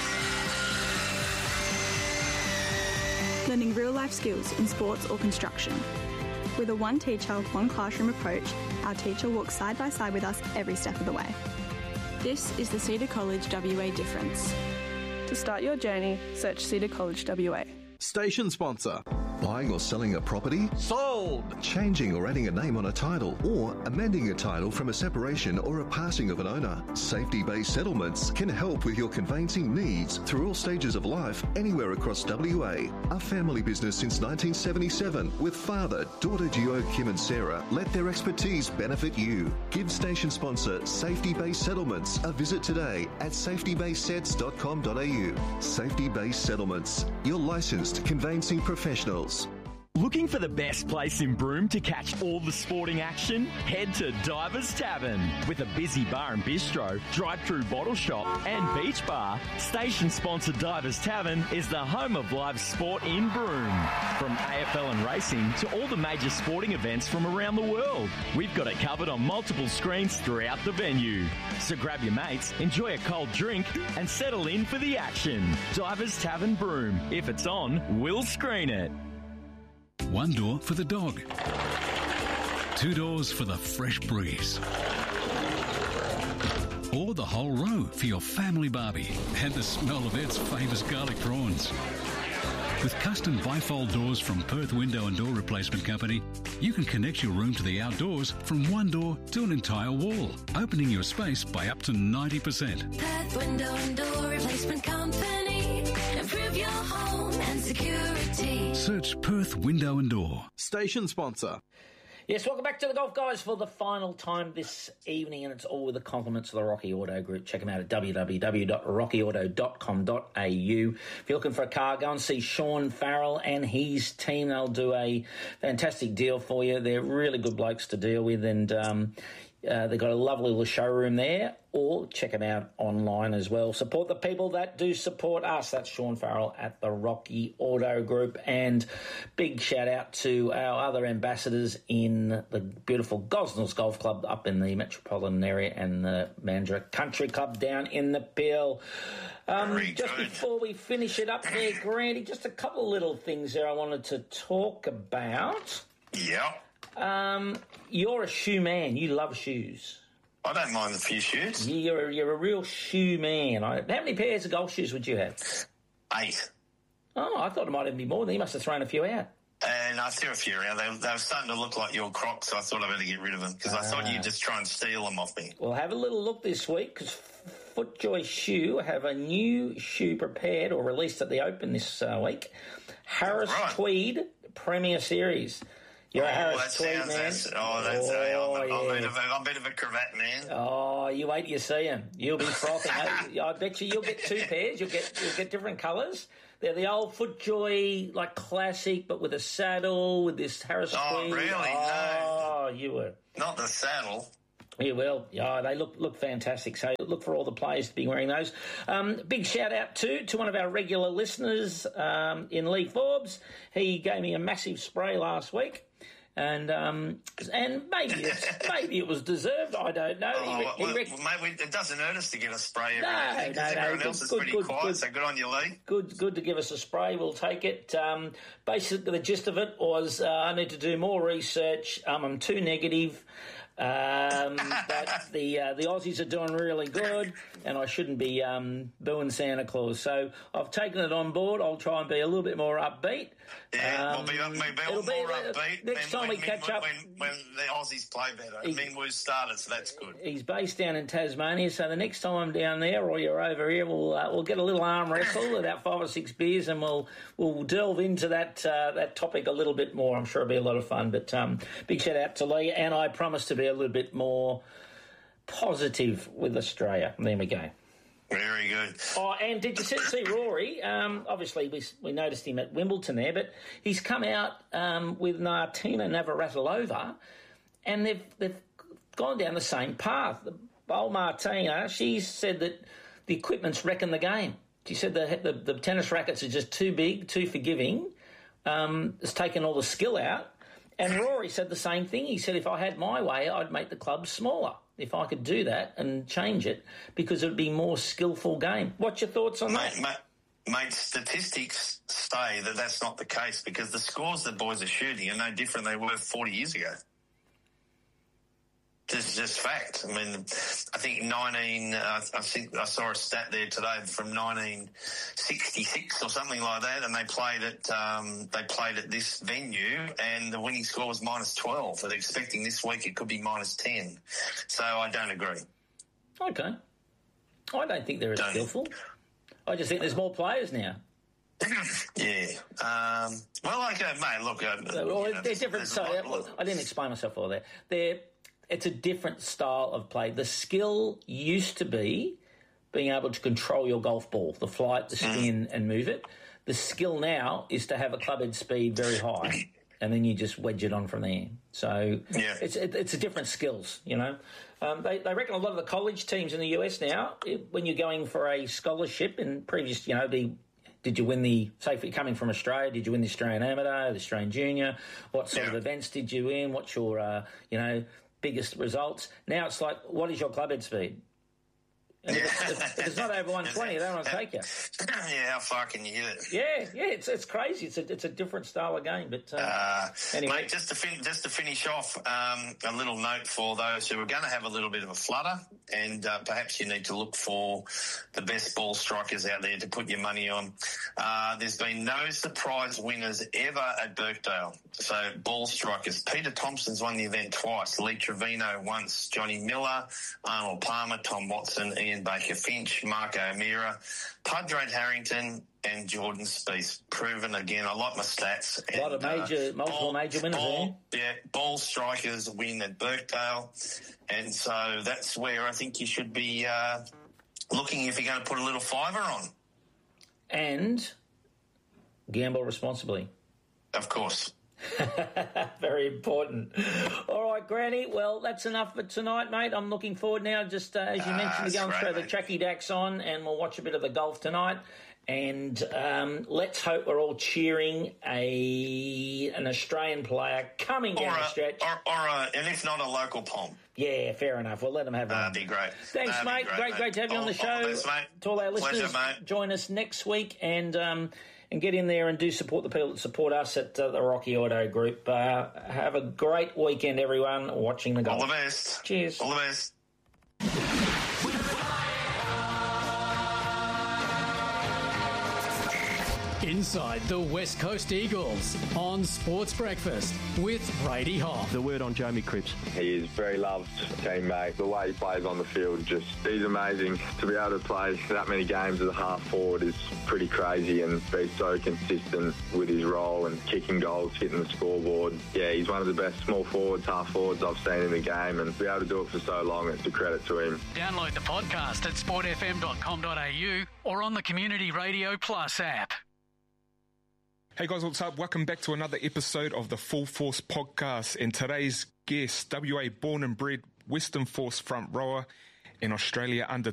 Learning real-life skills in sports or construction. With a one teacher, one classroom approach, our teacher walks side by side with us every step of the way. This is the Cedar College W A difference. To start your journey, search Cedar College W A. Station sponsor. Buying or selling a property? Sold! Changing or adding a name on a title, or amending a title from a separation or a passing of an owner. Safety-based settlements can help with your conveyancing needs through all stages of life, anywhere across W A. A family business since nineteen seventy-seven, with father, daughter duo Kim and Sarah, let their expertise benefit you. Give station sponsor Safety-based Settlements a visit today at safety based sets dot com dot a u. Safety-based Settlements, your licensed conveyancing professionals. Looking for the best place in Broome to catch all the sporting action? Head to Divers Tavern. With a busy bar and bistro, drive-through bottle shop and beach bar, station sponsor Divers Tavern is the home of live sport in Broome. From A F L and racing to all the major sporting events from around the world, we've got it covered on multiple screens throughout the venue. So grab your mates, enjoy a cold drink and settle in for the action. Divers Tavern Broome. If it's on, we'll screen it. One door for the dog. Two doors for the fresh breeze. Or the whole row for your family barbie and the smell of Ed's famous garlic prawns. With custom bifold doors from Perth Window and Door Replacement Company, you can connect your room to the outdoors from one door to an entire wall, opening your space by up to ninety percent. Perth Window and Door Replacement Company. Improve your home and security. Search Perth Window and Door. Station sponsor. Yes, welcome back to the Golf Guys for the final time this evening, and it's all with the compliments of the Rocky Auto Group. Check them out at w w w dot rocky auto dot com dot a u. If you're looking for a car, go and see Sean Farrell and his team. They'll do a fantastic deal for you. They're really good blokes to deal with, and um, uh, they've got a lovely little showroom there, or check them out online as well. Support the people that do support us. That's Sean Farrell at the Rocky Auto Group. And big shout out to our other ambassadors in the beautiful Gosnells Golf Club up in the metropolitan area and the Mandurah Country Club down in the Peel. Um, just good. Before we finish it up there, Grandy, just a couple of little things there I wanted to talk about. Yeah. Um, you're a shoe man. You love shoes. I don't mind the few shoes. You're, you're a real shoe man. I, how many pairs of golf shoes would you have? Eight. Oh, I thought it might even be more than you must have thrown a few out. And I threw a few around. They, they were starting to look like your Crocs, so I thought I better get rid of them because I thought you'd just try and steal them off me. Well, have a little look this week because FootJoy Shoe have a new shoe prepared or released at the Open this uh, week. Harris right. Tweed Premier Series. You're oh, a Harris that Tweed sounds, man. That's, oh, that's, oh, I'm, a, yeah. I'm, a bit of a, I'm a bit of a cravat man. Oh, you wait till you see him. You'll be frothing. I bet you you'll get two pairs. You'll get you'll get different colours. They're the old FootJoy, like classic, but with a saddle, with this Harris Oh, Tweed. really? Oh, no. you were. Not the saddle. You will. Yeah, they look look fantastic. So look for all the players to be wearing those. Um, big shout out too to one of our regular listeners um, in Lee Forbes. He gave me a massive spray last week. And um, and maybe it's, maybe it was deserved. I don't know. Oh, he, he well, rec- well, mate, it doesn't hurt us to get a spray every No, day because no, no, everyone good- else is good, pretty good, quiet. good. So good on you, Lee. Good, good to give us a spray. We'll take it. Um, basically, the gist of it was uh, I need to do more research. Um, I'm too negative. Um, but the uh, the Aussies are doing really good, and I shouldn't be um, booing Santa Claus. So I've taken it on board. I'll try and be a little bit more upbeat. Yeah, Um, we'll be, up, we'll be it'll more be, uh, upbeat next when, time when, we catch when, up. When, when the Aussies play better. He- I mean, we've started, so that's good. He's based down in Tasmania, so the next time I'm down there or you're over here, we'll uh, we'll get a little arm wrestle, about five or six beers, and we'll we'll delve into that uh, that topic a little bit more. I'm sure it'll be a lot of fun. But um, big shout out to Lee, and I promise to be a little bit more positive with Australia. There we go. Very good. Oh, and did you see, see Rory? Um, obviously, we we noticed him at Wimbledon there, but he's come out um, with Martina Navratilova, and they've they've gone down the same path. The old Martina, she said that the equipment's wrecking the game. She said the the, the tennis rackets are just too big, too forgiving. Um, it's taken all the skill out. And Rory said the same thing. He said, if I had my way, I'd make the club smaller. If I could do that and change it, because it would be more skillful game. What's your thoughts on Mate, that? mate, mate, statistics say that that's not the case because the scores that boys are shooting are no different than they were forty years ago. This is just fact. I mean, I think nineteen. Uh, I think I saw a stat there today from nineteen sixty-six or something like that, and they played at um, they played at this venue, and the winning score was minus twelve. They're expecting this week it could be minus ten. So I don't agree. Okay. I don't think they're as Don't. skillful. I just think there's more players now. Yeah. Um, well, okay, mate. Look, uh, So, well, you know, they're there's- different. there's a So, lot- I didn't explain myself all there. They're, it's a different style of play. The skill used to be being able to control your golf ball, the flight, the spin, and move it. The skill now is to have a club head speed very high, and then you just wedge it on from there. So Yeah. it's it, it's a different skills, you know. Um, they, they reckon a lot of the college teams in the U S now, it, when you're going for a scholarship in previous, you know, the did you win the, say, if you're coming from Australia, did you win the Australian Amateur, the Australian Junior? What sort Yeah. of events did you win? What's your, uh, you know, biggest results? Now it's like, what is your club head speed? And if, it's, if it's not over one twenty, they don't want to take you. Yeah, how far can you hit it? Yeah, yeah, it's it's crazy. It's a it's a different style of game. But uh, Uh, anyway, Mate, just to, fin- just to finish off, um, a little note for those who are going to have a little bit of a flutter, and uh, perhaps you need to look for the best ball strikers out there to put your money on. Uh, there's been no surprise winners ever at Birkdale. So ball strikers. Peter Thompson's won the event twice. Lee Trevino once. Johnny Miller, Arnold Palmer, Tom Watson, Ian Baker Finch, Marco O'Meara, Pudrade Harrington, and Jordan Spieth. Proven again. I like my stats. A lot of major, uh, multiple ball, major winners ball, there. Yeah, ball strikers win at Birkdale. And so that's where I think you should be uh, looking if you're going to put a little fiver on. And gamble responsibly. Of course. Very important. All right, Granny. Well, that's enough for tonight, mate. I'm looking forward now, just uh, as you mentioned, uh, to go and throw the Tracky Dacks on, and we'll watch a bit of the golf tonight. And um, let's hope we're all cheering a an Australian player coming or down a, the stretch. Or, or a, and if not, a local Pom. Yeah, fair enough. We'll let them have one. That'd be great. Thanks, That'd mate. Great, great, mate. great to have you all, on the show. All the best, mate. To all our listeners, Pleasure, mate. join us next week and um, and get in there and do support the people that support us at uh, the Rocky Auto Group. Uh, have a great weekend, everyone, watching the golf. All the best. Cheers. All the best. Inside the West Coast Eagles on Sports Breakfast with Brady Hoff. The word on Jamie Cripps. He is very loved teammate. The way he plays on the field, just he's amazing. To be able to play that many games as a half forward is pretty crazy, and be so consistent with his role and kicking goals, hitting the scoreboard. Yeah, he's one of the best small forwards, half forwards I've seen in the game, and to be able to do it for so long, it's a credit to him. Download the podcast at sport f m dot com dot a u or on the Community Radio Plus app. Hey guys, what's up? Welcome back to another episode of the Full Force Podcast. And today's guest, W A born and bred Western Force front rower and Australia under